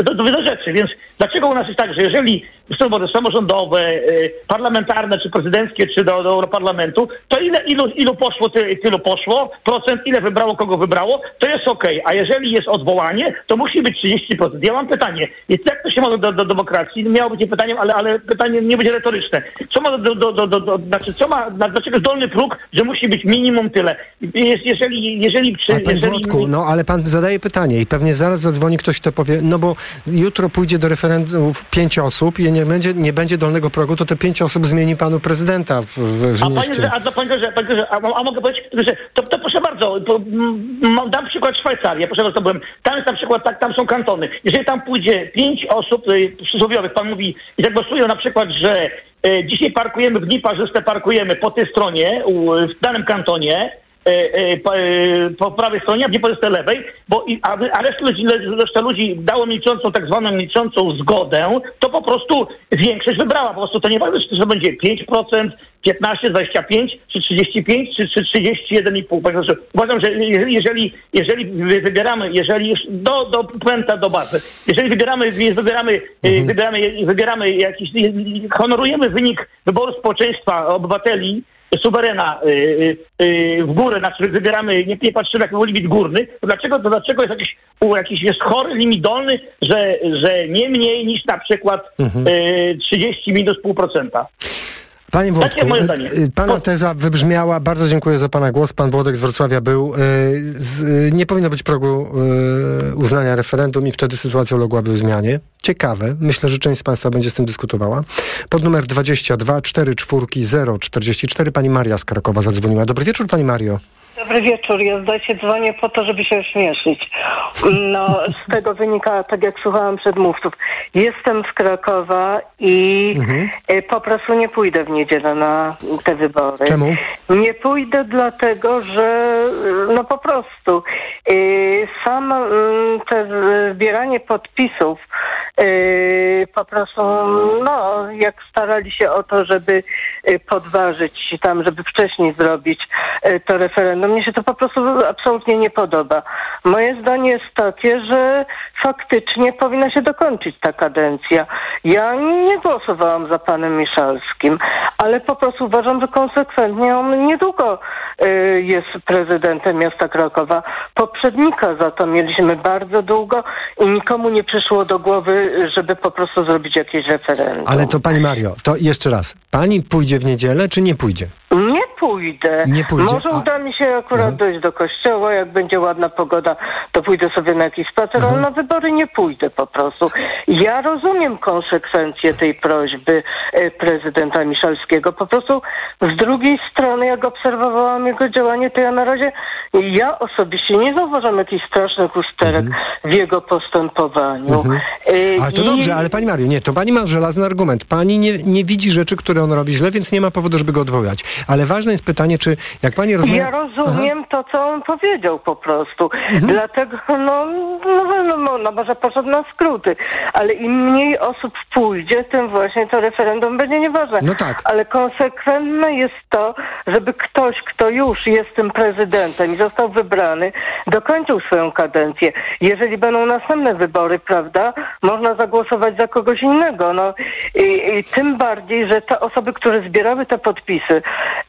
do, do, do rzeczy. Więc dlaczego u nas jest tak, że jeżeli wybory samorządowe, y, parlamentarne, czy prezydenckie, czy do, do Europarlamentu, to ile, ilu, ilu poszło, ty, tylu poszło, procent, ile wybrało, kogo wybrało, to jest okej. A jeżeli jest odwołanie, to musi być trzydzieści procent. Ja mam pytanie, jak to się ma do, do, do demokracji? Miało być nie pytaniem, ale, ale pytanie nie będzie retoryczne. Co ma do, do, do, do, do znaczy, co ma, dlaczego dolny próg, że musi być minimum tyle? Jest, jeżeli, jeżeli, czy, a panie jeżeli... Włodku, no ale pan zadaje pytanie i pewnie zaraz zadzwoni ktoś, kto powie, no bo jutro pójdzie do referendum pięć osób i nie będzie, nie będzie dolnego progu, to te pięć osób zmieni panu prezydenta w, w, w a mieście. Panie, a, a, panie, że, panie, że, a, a mogę powiedzieć, że to, to proszę bardzo, to, m, dam przykład Szwajcarii, proszę bardzo, byłem, tam jest na przykład, tak, tam są kantony. Jeżeli tam pójdzie pięć osób y, przysłowiowych, pan mówi, i zagłosują na przykład, że y, dzisiaj parkujemy w dni parzyste, parkujemy po tej stronie, u, w danym kantonie, Po, po prawej stronie, a nie po lewej, bo a, a reszta ludzi, reszta ludzi dało milczącą, tak zwaną milczącą zgodę, to po prostu większość wybrała. Po prostu to nie ważne, czy to będzie pięć procent, piętnaście, dwadzieścia pięć, czy trzydzieści pięć, czy, czy trzydzieści jeden i pół. Znaczy, uważam, że jeżeli, jeżeli wybieramy, jeżeli już do, do puenta, do bazy, jeżeli wybieramy, wybieramy, mhm. wybieramy, wybieramy jakiś, honorujemy wynik wyboru społeczeństwa, obywateli, suwerena yy, yy, w górę, znaczy wybieramy, nie, nie patrzymy jak był limit górny, to dlaczego, to dlaczego jest jakiś, u, jakiś jest chory limit dolny, że, że nie mniej niż na przykład mhm. yy, trzydzieści minus pół procenta. Panie Włodku, pana teza wybrzmiała. Bardzo dziękuję za pana głos. Pan Włodek z Wrocławia był. Nie powinno być progu uznania referendum i wtedy sytuacja uległaby zmianie. Ciekawe. Myślę, że część z państwa będzie z tym dyskutowała. Pod numer dwadzieścia dwa cztery cztery zero czterdzieści cztery pani Maria z Krakowa zadzwoniła. Dobry wieczór, pani Mario. Dobry wieczór. Ja zdaję dzwonię po to, żeby się ośmieszyć. No, z tego wynika, tak jak słuchałam przedmówców. Jestem z Krakowa i mhm. po prostu nie pójdę w niedzielę na te wybory. Czemu? Nie pójdę dlatego, że no po prostu sam te zbieranie podpisów po prostu, no, jak starali się o to, żeby podważyć tam, żeby wcześniej zrobić to referendum. Mnie się to po prostu absolutnie nie podoba. Moje zdanie jest takie, że faktycznie powinna się dokończyć ta kadencja. Ja nie głosowałam za panem Miszalskim, ale po prostu uważam, że konsekwentnie on niedługo y, jest prezydentem miasta Krakowa. Poprzednika za to mieliśmy bardzo długo i nikomu nie przyszło do głowy, żeby po prostu zrobić jakieś referendum. Ale to pani Mario, to jeszcze raz. Pani pójdzie w niedzielę, czy nie pójdzie? Nie pójdę. Nie pójdzie. Może uda mi się akurat mhm. dojść do kościoła, jak będzie ładna pogoda, to pójdę sobie na jakiś spacer, mhm. ale na wybory nie pójdę po prostu. Ja rozumiem konsekwencje tej prośby e, prezydenta Miszalskiego. Po prostu z drugiej strony, jak obserwowałam jego działanie, to ja na razie, ja osobiście nie zauważam jakichś strasznych usterek mhm. w jego postępowaniu. Mhm. E, ale to i... dobrze, ale pani Mario, nie, to pani ma żelazny argument. Pani nie, nie widzi rzeczy, które on robi źle, więc nie ma powodu, żeby go odwołać. Ale ważne jest pytanie, czy jak pani rozmawia... Ja rozumiem Aha. to, co on powiedział po prostu. Mhm. Dlatego, no, no, no, no, no może poszedł na skróty. Ale im mniej osób pójdzie, tym właśnie to referendum będzie nieważne. No tak. Ale konsekwentne jest to, żeby ktoś, kto już jest tym prezydentem i został wybrany, dokończył swoją kadencję. Jeżeli będą następne wybory, prawda, można zagłosować za kogoś innego. No, i, i tym bardziej, że te osoby, które zbierały te podpisy,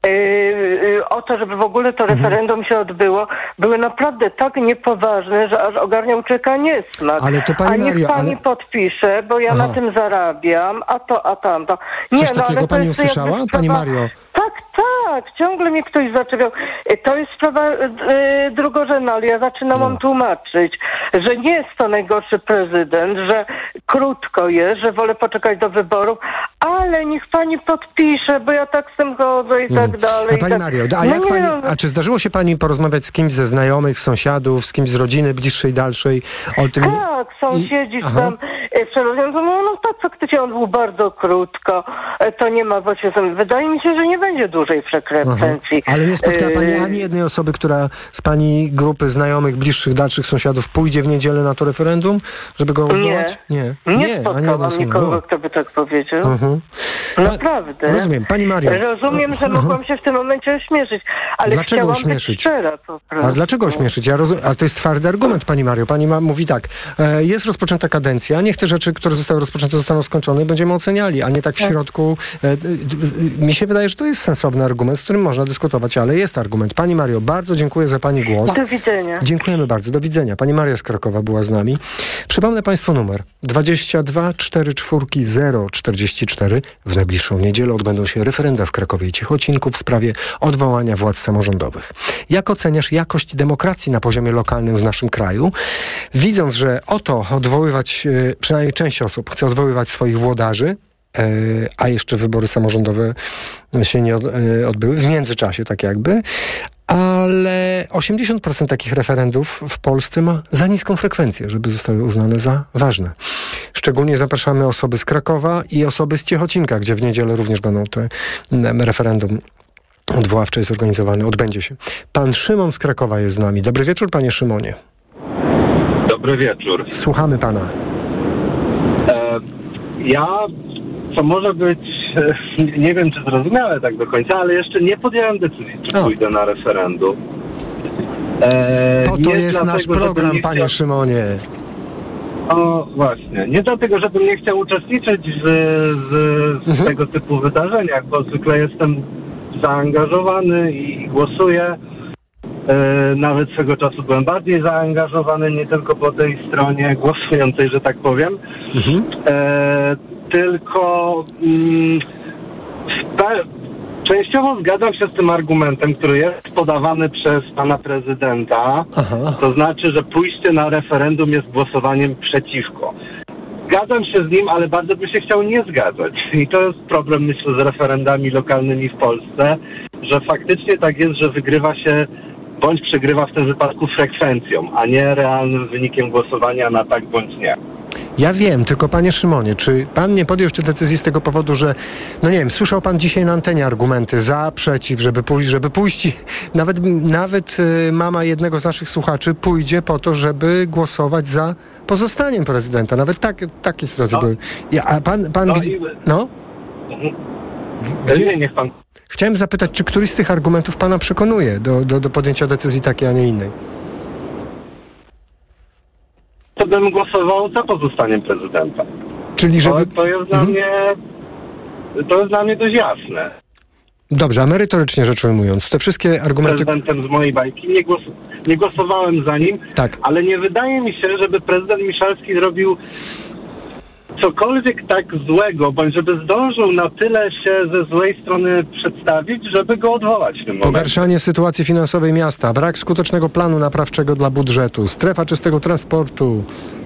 Yy, o to, żeby w ogóle to referendum mhm. się odbyło, były naprawdę tak niepoważne, że aż ogarniał czeka niesmak. Ale to pani a niech Mario, pani ale... podpisze, bo ja Aha. na tym zarabiam, a to, a tamto. Nie, Coś no, takiego ale pani usłyszała, sprawa... pani Mario? Tak, tak, ciągle mnie ktoś zaczepiał. To jest sprawa yy, drugorzędna, ale ja zaczynam no. tłumaczyć, że nie jest to najgorszy prezydent, że krótko jest, że wolę poczekać do wyborów, ale niech pani podpisze, bo ja tak z tym chodzę i tak hmm. dalej. A pani tak... Mario, a, jak no pani, no. a czy zdarzyło się pani porozmawiać z kimś ze znajomych, sąsiadów, z kimś z rodziny bliższej, dalszej o tym? Tak, sąsiedzi I... tam przerobią, no, no tak, faktycznie on był bardzo krótko, to nie ma właśnie, wydaje mi się, że nie będzie dużej frekwencji. Ale nie spotkała pani ani jednej osoby, która z pani grupy znajomych, bliższych, dalszych sąsiadów pójdzie w niedzielę na to referendum, żeby go odwołać? Nie, nie, nie spotkałam ani nikogo, kto by tak powiedział. Uh-huh. Naprawdę. Rozumiem. Pani Mario. Rozumiem, że mogłam się w tym momencie ośmieszyć, ale dlaczego chciałam ośmieszyć? być szczera po prostu. A dlaczego ośmieszyć? Ja rozum... A to jest twardy argument, pani Mario. Pani ma... mówi tak, e, jest rozpoczęta kadencja, niech te rzeczy, które zostały rozpoczęte, zostaną skończone i będziemy oceniali, a nie tak w środku. E, e, e, mi się wydaje, że to jest sensowny argument, z którym można dyskutować, ale jest argument. Pani Mario, bardzo dziękuję za pani głos. Do widzenia. Dziękujemy bardzo. Do widzenia. Pani Maria z Krakowa była z nami. Przypomnę państwu numer dwadzieścia dwa czterdzieści cztery zero czterdzieści cztery. W najbliższą niedzielę odbędą się referenda w Krakowie i Ciechocinku w sprawie odwołania władz samorządowych. Jak oceniasz jakość demokracji na poziomie lokalnym w naszym kraju? Widząc, że oto odwoływać, przynajmniej część osób chce odwoływać swoich włodarzy, a jeszcze wybory samorządowe się nie odbyły, w międzyczasie tak jakby, ale osiemdziesiąt procent takich referendów w Polsce ma za niską frekwencję, żeby zostały uznane za ważne. Szczególnie zapraszamy osoby z Krakowa i osoby z Ciechocinka, gdzie w niedzielę również będą te referendum odwoławcze jest zorganizowane, odbędzie się. Pan Szymon z Krakowa jest z nami. Dobry wieczór, panie Szymonie. Dobry wieczór. Słuchamy pana. E, ja, co może być, e, nie wiem czy zrozumiałe tak do końca, ale jeszcze nie podjąłem decyzji, czy o. pójdę na referendum. E, po to jest nasz program, panie chciał... Szymonie. O, właśnie. Nie dlatego, żebym nie chciał uczestniczyć w, w, w mhm. tego typu wydarzeniach, bo zwykle jestem zaangażowany i głosuję. E, nawet swego czasu byłem bardziej zaangażowany, nie tylko po tej stronie głosującej, że tak powiem. Mhm. E, tylko mm, pe- częściowo zgadzam się z tym argumentem, który jest podawany przez pana prezydenta. Aha. To znaczy, że pójście na referendum jest głosowaniem przeciwko. Zgadzam się z nim, ale bardzo bym się chciał nie zgadzać. I to jest problem, myślę, z referendami lokalnymi w Polsce, że faktycznie tak jest, że wygrywa się bądź przegrywa w tym wypadku frekwencją, a nie realnym wynikiem głosowania na tak bądź nie. Ja wiem, tylko panie Szymonie, czy pan nie podjął jeszcze decyzji z tego powodu, że, no nie wiem, słyszał pan dzisiaj na antenie argumenty za, przeciw, żeby pójść, żeby pójść, nawet, nawet y, mama jednego z naszych słuchaczy pójdzie po to, żeby głosować za pozostaniem prezydenta. Nawet tak, takie sytuacje no. były. Ja, a pan, pan, no? Gdzie, I... no? Gdzie? Nie, niech pan... Chciałem zapytać, czy któryś z tych argumentów pana przekonuje do, do, do podjęcia decyzji takiej, a nie innej? To bym głosował za pozostaniem prezydenta. Czyli żeby... To, to jest dla mhm. mnie... To jest dla mnie dość jasne. Dobrze, a merytorycznie rzecz ujmując, te wszystkie argumenty... Prezydentem z mojej bajki, nie, głos... nie głosowałem za nim, tak. ale nie wydaje mi się, żeby prezydent Miszalski zrobił cokolwiek tak złego, bądź żeby zdążył na tyle się ze złej strony przedstawić, żeby go odwołać w tym momencie. Pogarszanie sytuacji finansowej miasta, brak skutecznego planu naprawczego dla budżetu, strefa czystego transportu.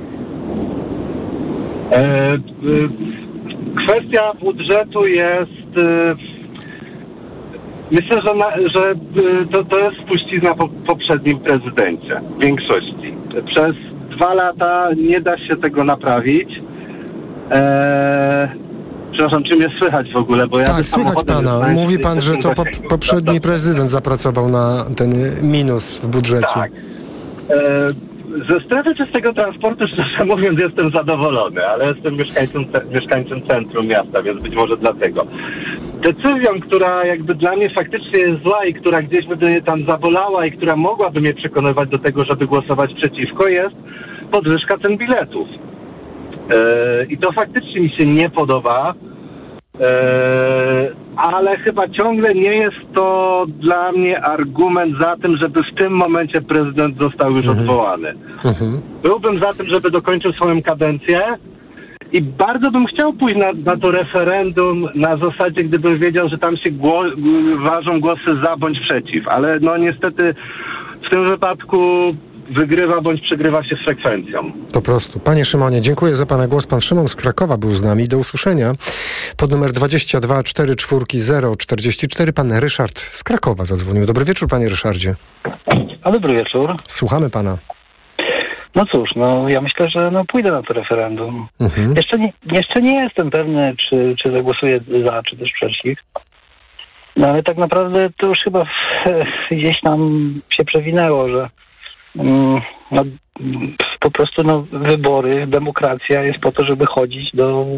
E, e, kwestia budżetu jest... E, myślę, że, na, że to, to jest spuścizna po poprzednim prezydencie, w większości. Przez dwa lata nie da się tego naprawić. Eee, przepraszam, czy mnie słychać w ogóle? Bo ja tak, słychać pana. Mówi pan, że to po, poprzedni prezydent zapracował na ten minus w budżecie. Tak. Eee, ze strefy czystego transportu, szczerze mówiąc, jestem zadowolony, ale jestem mieszkańcem, mieszkańcem centrum miasta, więc być może dlatego. Decyzją, która jakby dla mnie faktycznie jest zła i która gdzieś by mnie tam zabolała i która mogłaby mnie przekonywać do tego, żeby głosować przeciwko, jest podwyżka cen biletów. Yy, I to faktycznie mi się nie podoba, yy, ale chyba ciągle nie jest to dla mnie argument za tym, żeby w tym momencie prezydent został już mhm. odwołany. Mhm. Byłbym za tym, żeby dokończył swoją kadencję i bardzo bym chciał pójść na, na to referendum na zasadzie, gdybym wiedział, że tam się gło- ważą głosy za bądź przeciw, ale no niestety w tym wypadku wygrywa bądź przegrywa się frekwencją. Po prostu. Panie Szymonie, dziękuję za pana głos. Pan Szymon z Krakowa był z nami. Do usłyszenia. Pod numer dwadzieścia dwa czterdzieści cztery zero czterdzieści cztery pan Ryszard z Krakowa zadzwonił. Dobry wieczór, panie Ryszardzie. A dobry wieczór. Słuchamy pana. No cóż, no ja myślę, że no pójdę na to referendum. Mhm. Jeszcze, nie, jeszcze nie jestem pewny, czy, czy zagłosuję za, czy też przeciw. No ale tak naprawdę to już chyba gdzieś tam się przewinęło, że No, po prostu no, wybory, demokracja jest po to, żeby chodzić do,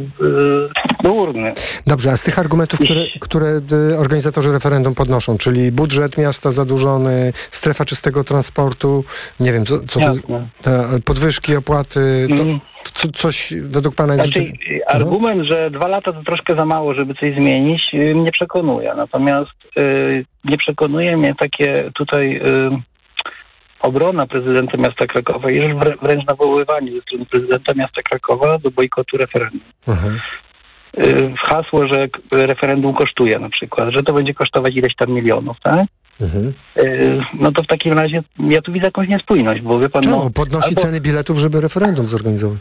do urny. Dobrze, a z tych argumentów, które, które organizatorzy referendum podnoszą, czyli budżet miasta zadłużony, strefa czystego transportu, nie wiem, co, co to, te podwyżki, opłaty, to, mm. to coś według pana jest... Znaczy, argument, że dwa lata to troszkę za mało, żeby coś zmienić, mnie przekonuje. Natomiast y, nie przekonuje mnie takie tutaj... Y, obrona prezydenta miasta Krakowa i wręcz nawoływanie ze strony prezydenta miasta Krakowa do bojkotu referendum. Mhm. Hasło, że referendum kosztuje na przykład, że to będzie kosztować ileś tam milionów, tak? Mhm. No to w takim razie ja tu widzę jakąś niespójność, bo wie pan... No, no podnosi albo... ceny biletów, żeby referendum zorganizować.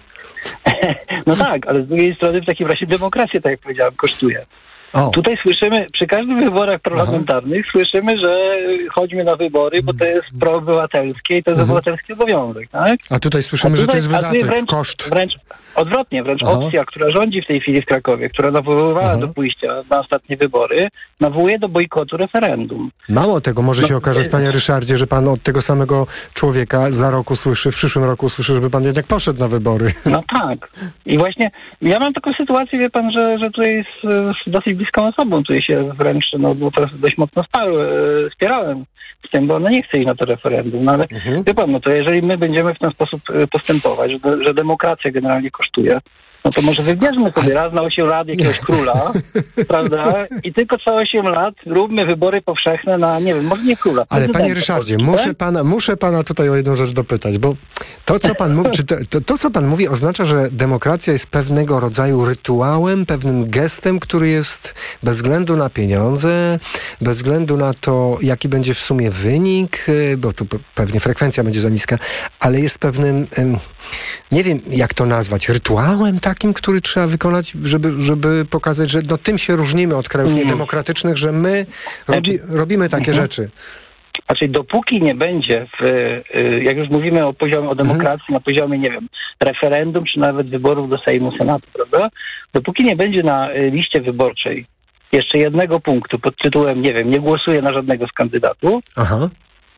No tak, ale z drugiej strony w takim razie demokracja, tak jak powiedziałem, kosztuje. O. Tutaj słyszymy, przy każdych wyborach parlamentarnych Aha. słyszymy, że chodźmy na wybory, bo to jest proobywatelskie i to jest mhm. obywatelski obowiązek, tak? A tutaj słyszymy, a tutaj, że to jest wydatek, wręcz, koszt. Wręcz odwrotnie, wręcz Aha. opcja, która rządzi w tej chwili w Krakowie, która nawoływała Aha. do pójścia na ostatnie wybory, nawołuje do bojkotu referendum. Mało tego, może no, się okazać, panie Ryszardzie, że pan od tego samego człowieka za rok usłyszy, w przyszłym roku usłyszy, żeby pan jednak poszedł na wybory. No tak. I właśnie ja mam taką sytuację, wie pan, że, że tutaj z, z dosyć bliską osobą, tutaj się wręcz no, dość mocno spały, wspierałem z tym, bo ona nie chce iść na to referendum. No ale mhm. wie pan, no to jeżeli my będziemy w ten sposób postępować, że, że demokracja generalnie kosztuje, no to może wybierzmy sobie raz na osiem lat jakiegoś króla, prawda? I tylko co osiem lat róbmy wybory powszechne na, nie wiem, może nie króla. Ale panie Ryszardzie, muszę pana, muszę pana tutaj o jedną rzecz dopytać, bo to, co pan mówi, czy to, to, to, co pan mówi, oznacza, że demokracja jest pewnego rodzaju rytuałem, pewnym gestem, który jest bez względu na pieniądze, bez względu na to, jaki będzie w sumie wynik, bo tu pewnie frekwencja będzie za niska, ale jest pewnym, nie wiem, jak to nazwać, rytuałem takim, który trzeba wykonać, żeby, żeby pokazać, że no, tym się różnimy od krajów mm. niedemokratycznych, że my robi, robimy takie mm-hmm. rzeczy. Znaczy, dopóki nie będzie, w, jak już mówimy o poziomie, o demokracji, mm. na poziomie, nie wiem, referendum, czy nawet wyborów do Sejmu, Senatu, prawda? Dopóki nie będzie na liście wyborczej jeszcze jednego punktu pod tytułem, nie wiem, nie głosuję na żadnego z kandydatów, Aha.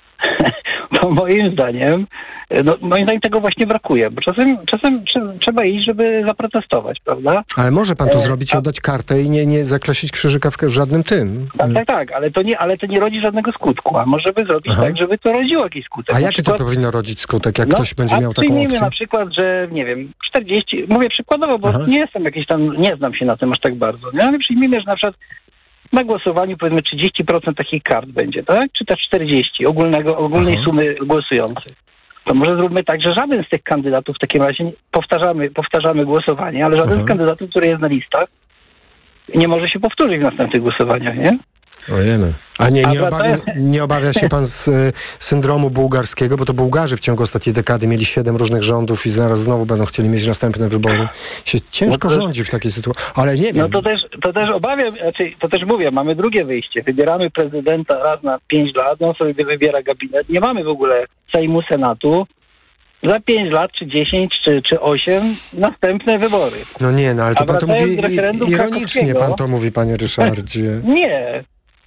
to moim zdaniem, no moim zdaniem tego właśnie brakuje, bo czasem, czasem trzeba iść, żeby zaprotestować, prawda? Ale może pan to e, zrobić, a... oddać kartę i nie, nie zakreślić krzyżyka w, w żadnym tym. Tak, tak, tak, ale to nie, ale to nie rodzi żadnego skutku, a może by zrobić Aha. tak, żeby to rodziło jakiś skutek. A jaki przykład, to powinno rodzić skutek, jak no, ktoś będzie miał taką opcję? Przyjmijmy na przykład, że nie wiem, czterdzieści, mówię przykładowo, bo Aha. nie jestem jakiś tam, nie znam się na tym aż tak bardzo, nie? Ale przyjmijmy, że na przykład na głosowaniu powiedzmy trzydzieści procent takich kart będzie, tak? Czy też czterdzieści procent ogólnego, ogólnej Aha. sumy głosujących. To może zróbmy tak, że żaden z tych kandydatów w takim razie powtarzamy, powtarzamy głosowanie, ale żaden Aha. z kandydatów, który jest na listach, nie może się powtórzyć w następnych głosowaniach, nie? Ojeny. A nie, nie, obawia, nie obawia się pan z y, syndromu bułgarskiego, bo to Bułgarzy w ciągu ostatniej dekady mieli siedem różnych rządów i zaraz znowu będą chcieli mieć następne wybory. Się ciężko no to, rządzi w takiej sytuacji, ale nie wiem. No to też, to też obawiam, znaczy, to też mówię, mamy drugie wyjście. Wybieramy prezydenta raz na pięć lat, on sobie wybiera gabinet. Nie mamy w ogóle Sejmu, Senatu. Za pięć lat, czy dziesięć, czy, czy osiem następne wybory. No nie, no ale to pan to mówi ironicznie, pan to mówi, panie Ryszardzie. Nie.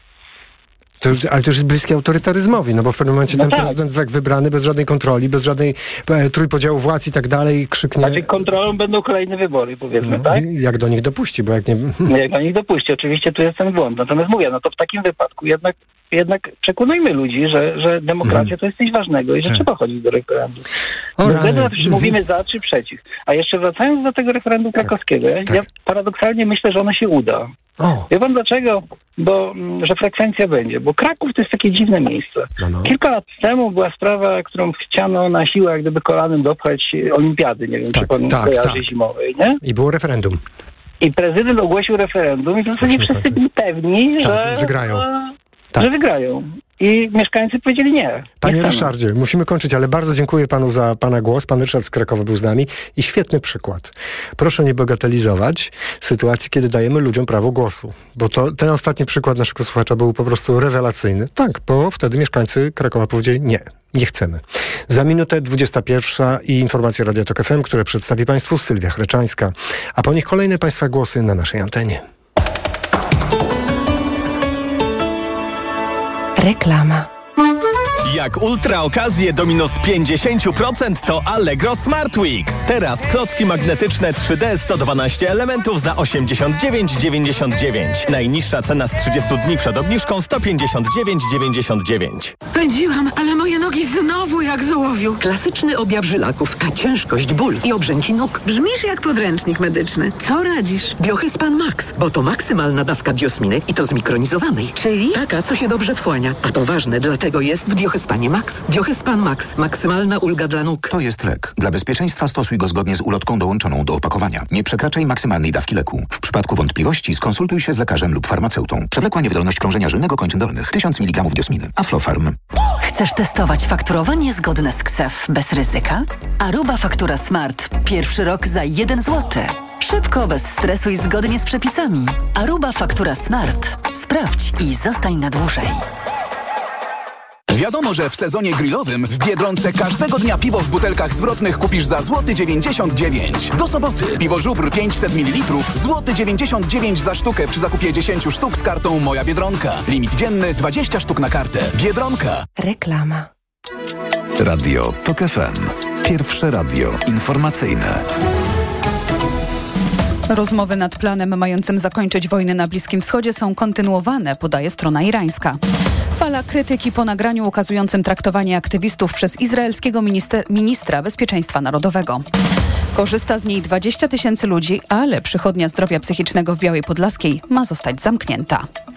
To już, ale to już jest bliskie autorytaryzmowi, no bo w pewnym momencie no ten tak. prezydent wybrany bez żadnej kontroli, bez żadnej e, trójpodziału władz i tak dalej krzyknie... Znaczy kontrolą będą kolejne wybory, powiedzmy, no, tak? Jak do nich dopuści, bo jak nie... Jak do nich dopuści, oczywiście tu jest ten błąd. Natomiast mówię, no to w takim wypadku jednak, jednak przekonujmy ludzi, że, że demokracja hmm. to jest coś ważnego i że tak. trzeba chodzić do referendum. Bez względu na to, czy mówimy za, czy przeciw. A jeszcze wracając do tego referendum krakowskiego, tak. ja, ja paradoksalnie myślę, że ono się uda. O. Wie pan dlaczego? Bo, że frekwencja będzie. Bo Kraków to jest takie dziwne miejsce. No, no. Kilka lat temu była sprawa, którą chciano na siłę jak gdyby kolanem dopchać olimpiady. Nie wiem, tak, czy pan tak, kojarzy tak. zimowej, nie? I było referendum. I prezydent ogłosił referendum i w zasadzie wszyscy byli pewni, tak, że wygrają. Tak. Że wygrają. I mieszkańcy powiedzieli nie. Panie nie Ryszardzie, musimy kończyć, ale bardzo dziękuję panu za pana głos. Pan Ryszard z Krakowa był z nami i świetny przykład. Proszę nie bagatelizować sytuacji, kiedy dajemy ludziom prawo głosu. Bo to, ten ostatni przykład naszego słuchacza był po prostu rewelacyjny. Tak, bo wtedy mieszkańcy Krakowa powiedzieli nie, nie chcemy. Za minutę dwudziesta pierwsza i informacje Radia Tok F M, które przedstawi państwu Sylwia Chreczańska. A po nich kolejne państwa głosy na naszej antenie. Reklama. Jak ultra okazje do minus pięćdziesiąt procent to Allegro Smart Weeks. Teraz klocki magnetyczne trzy D sto dwanaście elementów za osiemdziesiąt dziewięć dziewięćdziesiąt dziewięć. Najniższa cena z trzydziestu dni przed obniżką sto pięćdziesiąt dziewięć dziewięćdziesiąt dziewięć. Pędziłam, ale moje nogi znowu jak z ołowiu. Klasyczny objaw żylaków, a ciężkość, ból i obrzęki nóg. Brzmisz jak podręcznik medyczny. Co radzisz? Biohyspan Max, bo to maksymalna dawka diosminy i to zmikronizowanej. Czyli? Taka, co się dobrze wchłania. A to ważne, dlatego jest w Biohyspanie Max. Biohyspan Max. Maksymalna ulga dla nóg. To jest lek. Dla bezpieczeństwa stosuj go zgodnie z ulotką dołączoną do opakowania. Nie przekraczaj maksymalnej dawki leku. W przypadku wątpliwości skonsultuj się z lekarzem lub farmaceutą. Przewlekła niewydolność krążenia żylnego kończyn dolnych. tysiąc miligramów diosminy. Aflofarm. Chcesz testować fakturowanie zgodne z K S E F bez ryzyka? Aruba Faktura Smart. Pierwszy rok za jeden złoty. Szybko, bez stresu i zgodnie z przepisami. Aruba Faktura Smart. Sprawdź i zostań na dłużej. Wiadomo, że w sezonie grillowym w Biedronce każdego dnia piwo w butelkach zwrotnych kupisz za złoty dziewięćdziesiąt dziewięć. Do soboty piwo żubr pięćset mililitrów, złoty dziewięćdziesiąt dziewięć za sztukę przy zakupie dziesięć sztuk z kartą Moja Biedronka. Limit dzienny dwadzieścia sztuk na kartę. Biedronka. Reklama. Radio TOK F M. Pierwsze radio informacyjne. Rozmowy nad planem mającym zakończyć wojnę na Bliskim Wschodzie są kontynuowane, podaje strona irańska. Fala krytyki po nagraniu ukazującym traktowanie aktywistów przez izraelskiego minister, ministra bezpieczeństwa narodowego. Korzysta z niej dwadzieścia tysięcy ludzi, ale przychodnia zdrowia psychicznego w Białej Podlaskiej ma zostać zamknięta.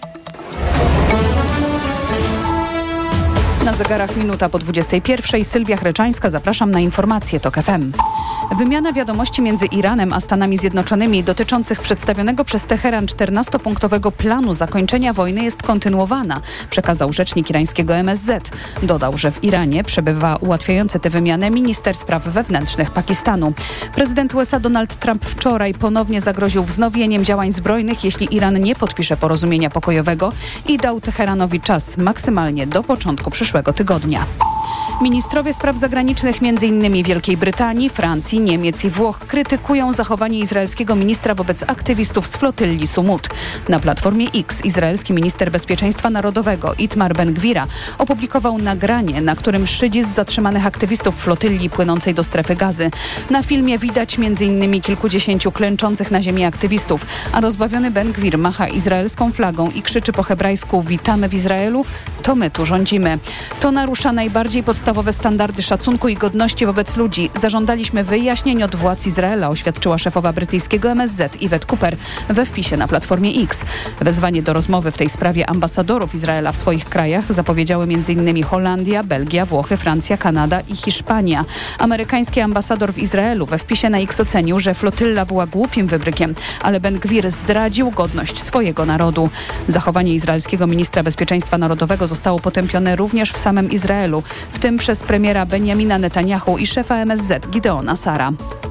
Na zegarach minuta po dwudziestej pierwszej. Sylwia Chreczańska, zapraszam na informacje TOK F M. Wymiana wiadomości między Iranem a Stanami Zjednoczonymi dotyczących przedstawionego przez Teheran czternastopunktowego planu zakończenia wojny jest kontynuowana, przekazał rzecznik irańskiego M S Z. Dodał, że w Iranie przebywa ułatwiający tę wymianę minister spraw wewnętrznych Pakistanu. Prezydent U S A Donald Trump wczoraj ponownie zagroził wznowieniem działań zbrojnych, jeśli Iran nie podpisze porozumienia pokojowego i dał Teheranowi czas maksymalnie do początku przyszłego tygodnia. Ministrowie spraw zagranicznych m.in. Wielkiej Brytanii, Francji, Niemiec i Włoch krytykują zachowanie izraelskiego ministra wobec aktywistów z flotylli Sumut. Na platformie X izraelski minister bezpieczeństwa narodowego Itmar Ben-Gwira opublikował nagranie, na którym szydzi z zatrzymanych aktywistów flotylli płynącej do strefy Gazy. Na filmie widać m.in. kilkudziesięciu klęczących na ziemi aktywistów, a rozbawiony Ben-Gwir macha izraelską flagą i krzyczy po hebrajsku: witamy w Izraelu, to my tu rządzimy. To narusza najbardziej podstawowe standardy szacunku i godności wobec ludzi. Zażądaliśmy wyjaśnień od władz Izraela, oświadczyła szefowa brytyjskiego M S Z Yvette Cooper we wpisie na platformie X. Wezwanie do rozmowy w tej sprawie ambasadorów Izraela w swoich krajach zapowiedziały m.in. Holandia, Belgia, Włochy, Francja, Kanada i Hiszpania. Amerykański ambasador w Izraelu we wpisie na X ocenił, że flotylla była głupim wybrykiem, ale Ben-Gwir zdradził godność swojego narodu. Zachowanie izraelskiego ministra bezpieczeństwa narodowego zostało potępione również w samym Izraelu, w tym przez premiera Benjamina Netanyahu i szefa M S Z Gideona Sara.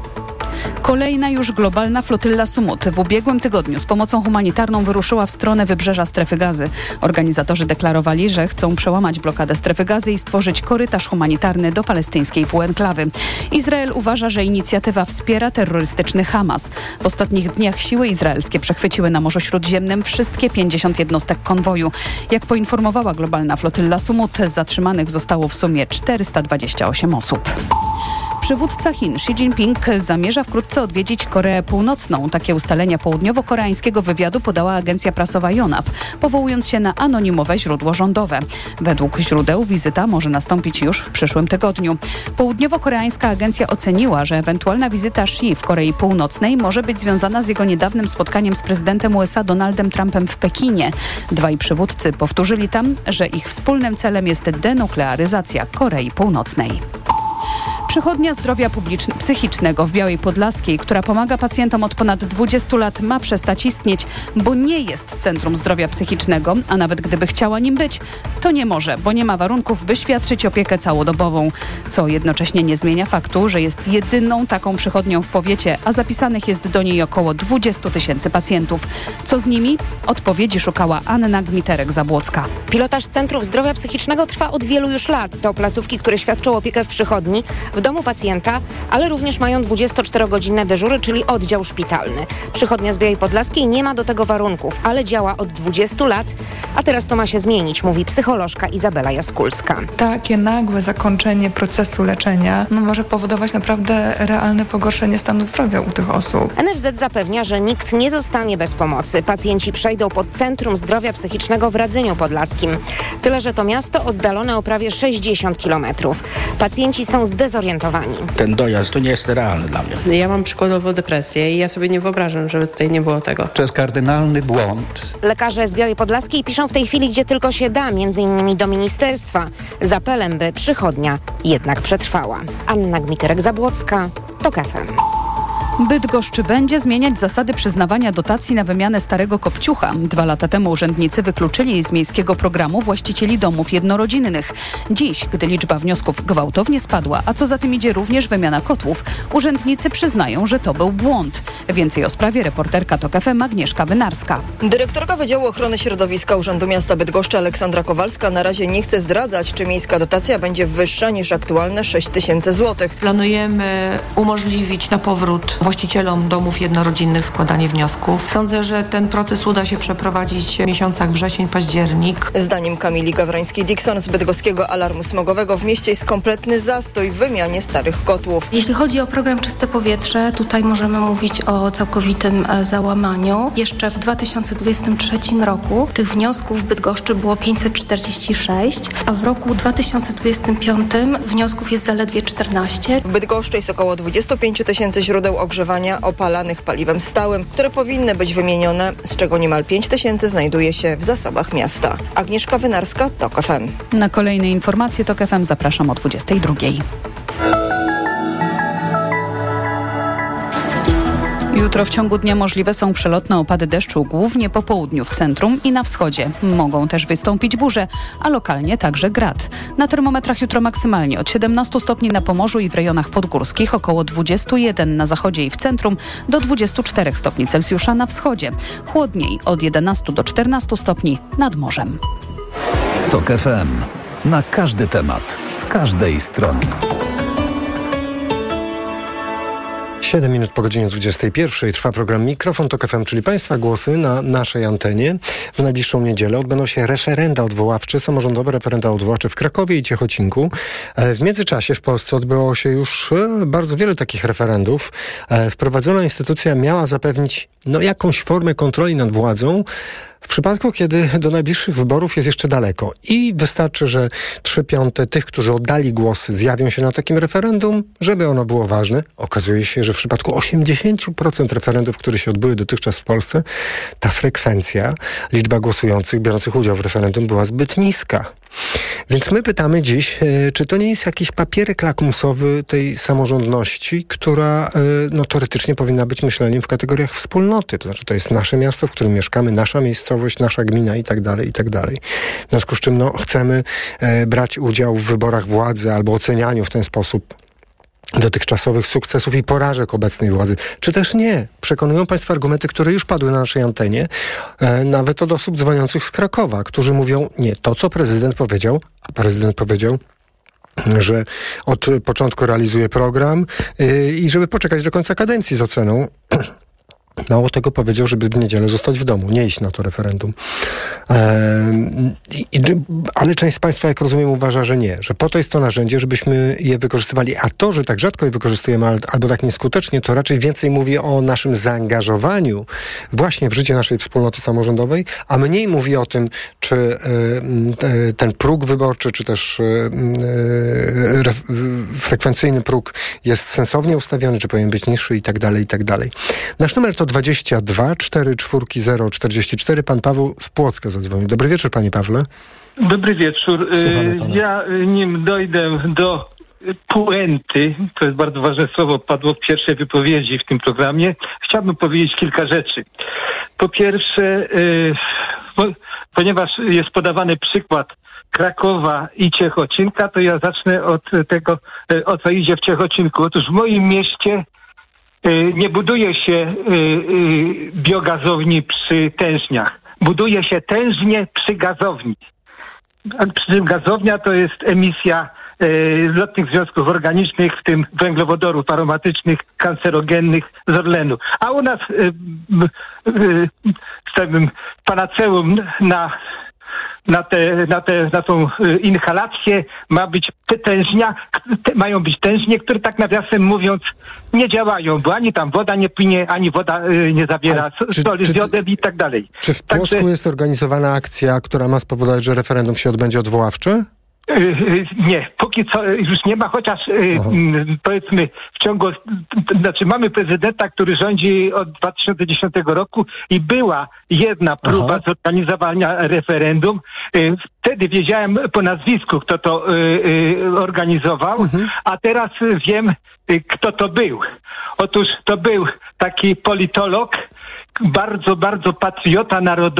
Kolejna już globalna flotylla Sumut w ubiegłym tygodniu z pomocą humanitarną wyruszyła w stronę wybrzeża strefy Gazy. Organizatorzy deklarowali, że chcą przełamać blokadę strefy Gazy i stworzyć korytarz humanitarny do palestyńskiej półenklawy. Izrael uważa, że inicjatywa wspiera terrorystyczny Hamas. W ostatnich dniach siły izraelskie przechwyciły na Morzu Śródziemnym wszystkie pięćdziesiąt jednostek konwoju. Jak poinformowała globalna flotylla Sumut, zatrzymanych zostało w sumie czterysta dwadzieścia osiem osób. Przywódca Chin Xi Jinping zamierza wkrótce odwiedzić Koreę Północną. Takie ustalenia południowo-koreańskiego wywiadu podała agencja prasowa Yonhap, powołując się na anonimowe źródło rządowe. Według źródeł wizyta może nastąpić już w przyszłym tygodniu. Południowo-koreańska agencja oceniła, że ewentualna wizyta Xi w Korei Północnej może być związana z jego niedawnym spotkaniem z prezydentem U S A Donaldem Trumpem w Pekinie. Dwaj przywódcy powtórzyli tam, że ich wspólnym celem jest denuklearyzacja Korei Północnej. Przychodnia zdrowia publiczn- psychicznego w Białej Podlaskiej, która pomaga pacjentom od ponad dwudziestu lat, ma przestać istnieć, bo nie jest centrum zdrowia psychicznego, a nawet gdyby chciała nim być, to nie może, bo nie ma warunków, by świadczyć opiekę całodobową, co jednocześnie nie zmienia faktu, że jest jedyną taką przychodnią w powiecie, a zapisanych jest do niej około dwadzieścia tysięcy pacjentów. Co z nimi? Odpowiedzi szukała Anna Gmiterek-Zabłocka. Pilotaż Centrów Zdrowia Psychicznego trwa od wielu już lat. To placówki, które świadczą opiekę w przychodni. W domu pacjenta, ale również mają dwudziestoczterogodzinne dyżury, czyli oddział szpitalny. Przychodnia z Białej Podlaskiej nie ma do tego warunków, ale działa od dwudziestu lat, a teraz to ma się zmienić, mówi psycholożka Izabela Jaskulska. Takie nagłe zakończenie procesu leczenia no, może powodować naprawdę realne pogorszenie stanu zdrowia u tych osób. N F Z zapewnia, że nikt nie zostanie bez pomocy. Pacjenci przejdą pod Centrum Zdrowia Psychicznego w Radzyniu Podlaskim. Tyle, że to miasto oddalone o prawie sześćdziesiąt kilometrów. Pacjenci są zdezorientowani. Ten dojazd to nie jest realny dla mnie. Ja mam przykładowo depresję i ja sobie nie wyobrażam, żeby tutaj nie było tego. To jest kardynalny błąd. Lekarze z Białej Podlaskiej piszą w tej chwili, gdzie tylko się da, między innymi do ministerstwa, z apelem, by przychodnia jednak przetrwała. Anna Gmiterek-Zabłocka, TOK F M. Bydgoszcz będzie zmieniać zasady przyznawania dotacji na wymianę starego kopciucha. Dwa lata temu urzędnicy wykluczyli z miejskiego programu właścicieli domów jednorodzinnych. Dziś, gdy liczba wniosków gwałtownie spadła, a co za tym idzie również wymiana kotłów, urzędnicy przyznają, że to był błąd. Więcej o sprawie reporterka TOK F M Agnieszka Wynarska. Dyrektorka Wydziału Ochrony Środowiska Urzędu Miasta Bydgoszczy Aleksandra Kowalska na razie nie chce zdradzać, czy miejska dotacja będzie wyższa niż aktualne sześć tysięcy złotych. Planujemy umożliwić na powrót właścicielom domów jednorodzinnych składanie wniosków. Sądzę, że ten proces uda się przeprowadzić w miesiącach wrzesień, październik. Zdaniem Kamili Gawrońskiej-Dixon z bydgoskiego alarmu smogowego w mieście jest kompletny zastój w wymianie starych kotłów. Jeśli chodzi o program Czyste Powietrze, tutaj możemy mówić o całkowitym załamaniu. Jeszcze w dwa tysiące dwudziestym trzecim roku tych wniosków w Bydgoszczy było pięćset czterdzieści sześć, a w roku dwa tysiące dwudziestym piątym wniosków jest zaledwie czternaście. W Bydgoszczy jest około dwadzieścia pięć tysięcy źródeł ogrzewania opalanych paliwem stałym, które powinny być wymienione, z czego niemal pięć tysięcy znajduje się w zasobach miasta. Agnieszka Wynarska, TOK F M. Na kolejne informacje TOK F M zapraszam o dwudziestej drugiej. Jutro w ciągu dnia możliwe są przelotne opady deszczu, głównie po południu w centrum i na wschodzie. Mogą też wystąpić burze, a lokalnie także grad. Na termometrach jutro maksymalnie od siedemnastu stopni na Pomorzu i w rejonach podgórskich, około dwudziestu jeden na zachodzie i w centrum, do dwudziestu czterech stopni Celsjusza na wschodzie. Chłodniej od jedenastu do czternastu stopni nad morzem. TOK F M. Na każdy temat, z każdej strony. siedem minut po godzinie dwudziestej pierwszej trwa program Mikrofon TOK F M, czyli Państwa głosy na naszej antenie. W najbliższą niedzielę odbędą się referenda odwoławcze, samorządowe referenda odwoławcze w Krakowie i Ciechocinku. W międzyczasie w Polsce odbyło się już bardzo wiele takich referendów. Wprowadzona instytucja miała zapewnić no, jakąś formę kontroli nad władzą, w przypadku, kiedy do najbliższych wyborów jest jeszcze daleko i wystarczy, że trzy piąte tych, którzy oddali głos, zjawią się na takim referendum, żeby ono było ważne. Okazuje się, że w przypadku osiemdziesiąt procent referendów, które się odbyły dotychczas w Polsce, ta frekwencja, liczba głosujących, biorących udział w referendum była zbyt niska. Więc my pytamy dziś, czy to nie jest jakiś papierek lakmusowy tej samorządności, która no, teoretycznie powinna być myśleniem w kategoriach wspólnoty. To znaczy, to jest nasze miasto, w którym mieszkamy, nasza miejscowość, nasza gmina i tak dalej, i tak dalej. W związku z czym no, chcemy e, brać udział w wyborach władzy albo ocenianiu w ten sposób dotychczasowych sukcesów i porażek obecnej władzy. Czy też nie? Przekonują Państwa argumenty, które już padły na naszej antenie, e, nawet od osób dzwoniących z Krakowa, którzy mówią, nie, to co prezydent powiedział, a prezydent powiedział, że od początku realizuje program yy, i żeby poczekać do końca kadencji z oceną. Mało tego powiedział, żeby w niedzielę zostać w domu, nie iść na to referendum. Ehm, i, ale część z Państwa, jak rozumiem, uważa, że nie, że po to jest to narzędzie, żebyśmy je wykorzystywali. A to, że tak rzadko je wykorzystujemy albo tak nieskutecznie, to raczej więcej mówi o naszym zaangażowaniu właśnie w życie naszej wspólnoty samorządowej, a mniej mówi o tym, czy y, y, ten próg wyborczy, czy też y, y, frekwencyjny próg jest sensownie ustawiony, czy powinien być niższy i tak dalej, i tak dalej. Nasz numer to dwadzieścia dwa cztery cztery zero czterdzieści cztery. Pan Paweł z Płocka zadzwonił. Dobry wieczór, panie Pawle. Dobry wieczór. Ja, nim dojdę do puenty, to jest bardzo ważne słowo, padło w pierwszej wypowiedzi w tym programie, chciałbym powiedzieć kilka rzeczy. Po pierwsze, ponieważ jest podawany przykład Krakowa i Ciechocinka, to ja zacznę od tego, o co idzie w Ciechocinku. Otóż w moim mieście nie buduje się biogazowni przy tężniach. Buduje się tężnie przy gazowni. Przy czym gazownia to jest emisja y, lotnych związków organicznych, w tym węglowodorów aromatycznych, kancerogennych z Orlenu. A u nas y, y, y, panaceum na Na, te, na, te, na tą y, inhalację ma być te tężnia, te, mają być tężnie, które tak nawiasem mówiąc nie działają, bo ani tam woda nie płynie, ani woda y, nie zawiera czy, soli czy, z jodem i tak dalej. Czy w Także, Płocku jest organizowana akcja, która ma spowodować, że referendum się odbędzie odwoławcze? Nie, póki co już nie ma, chociaż Aha. powiedzmy w ciągu, znaczy mamy prezydenta, który rządzi od dwa tysiące dziesiątego roku i była jedna próba Aha. zorganizowania referendum. Wtedy wiedziałem po nazwisku, kto to organizował, mhm. a teraz wiem, kto to był. Otóż to był taki politolog, bardzo, bardzo patriota narodowy,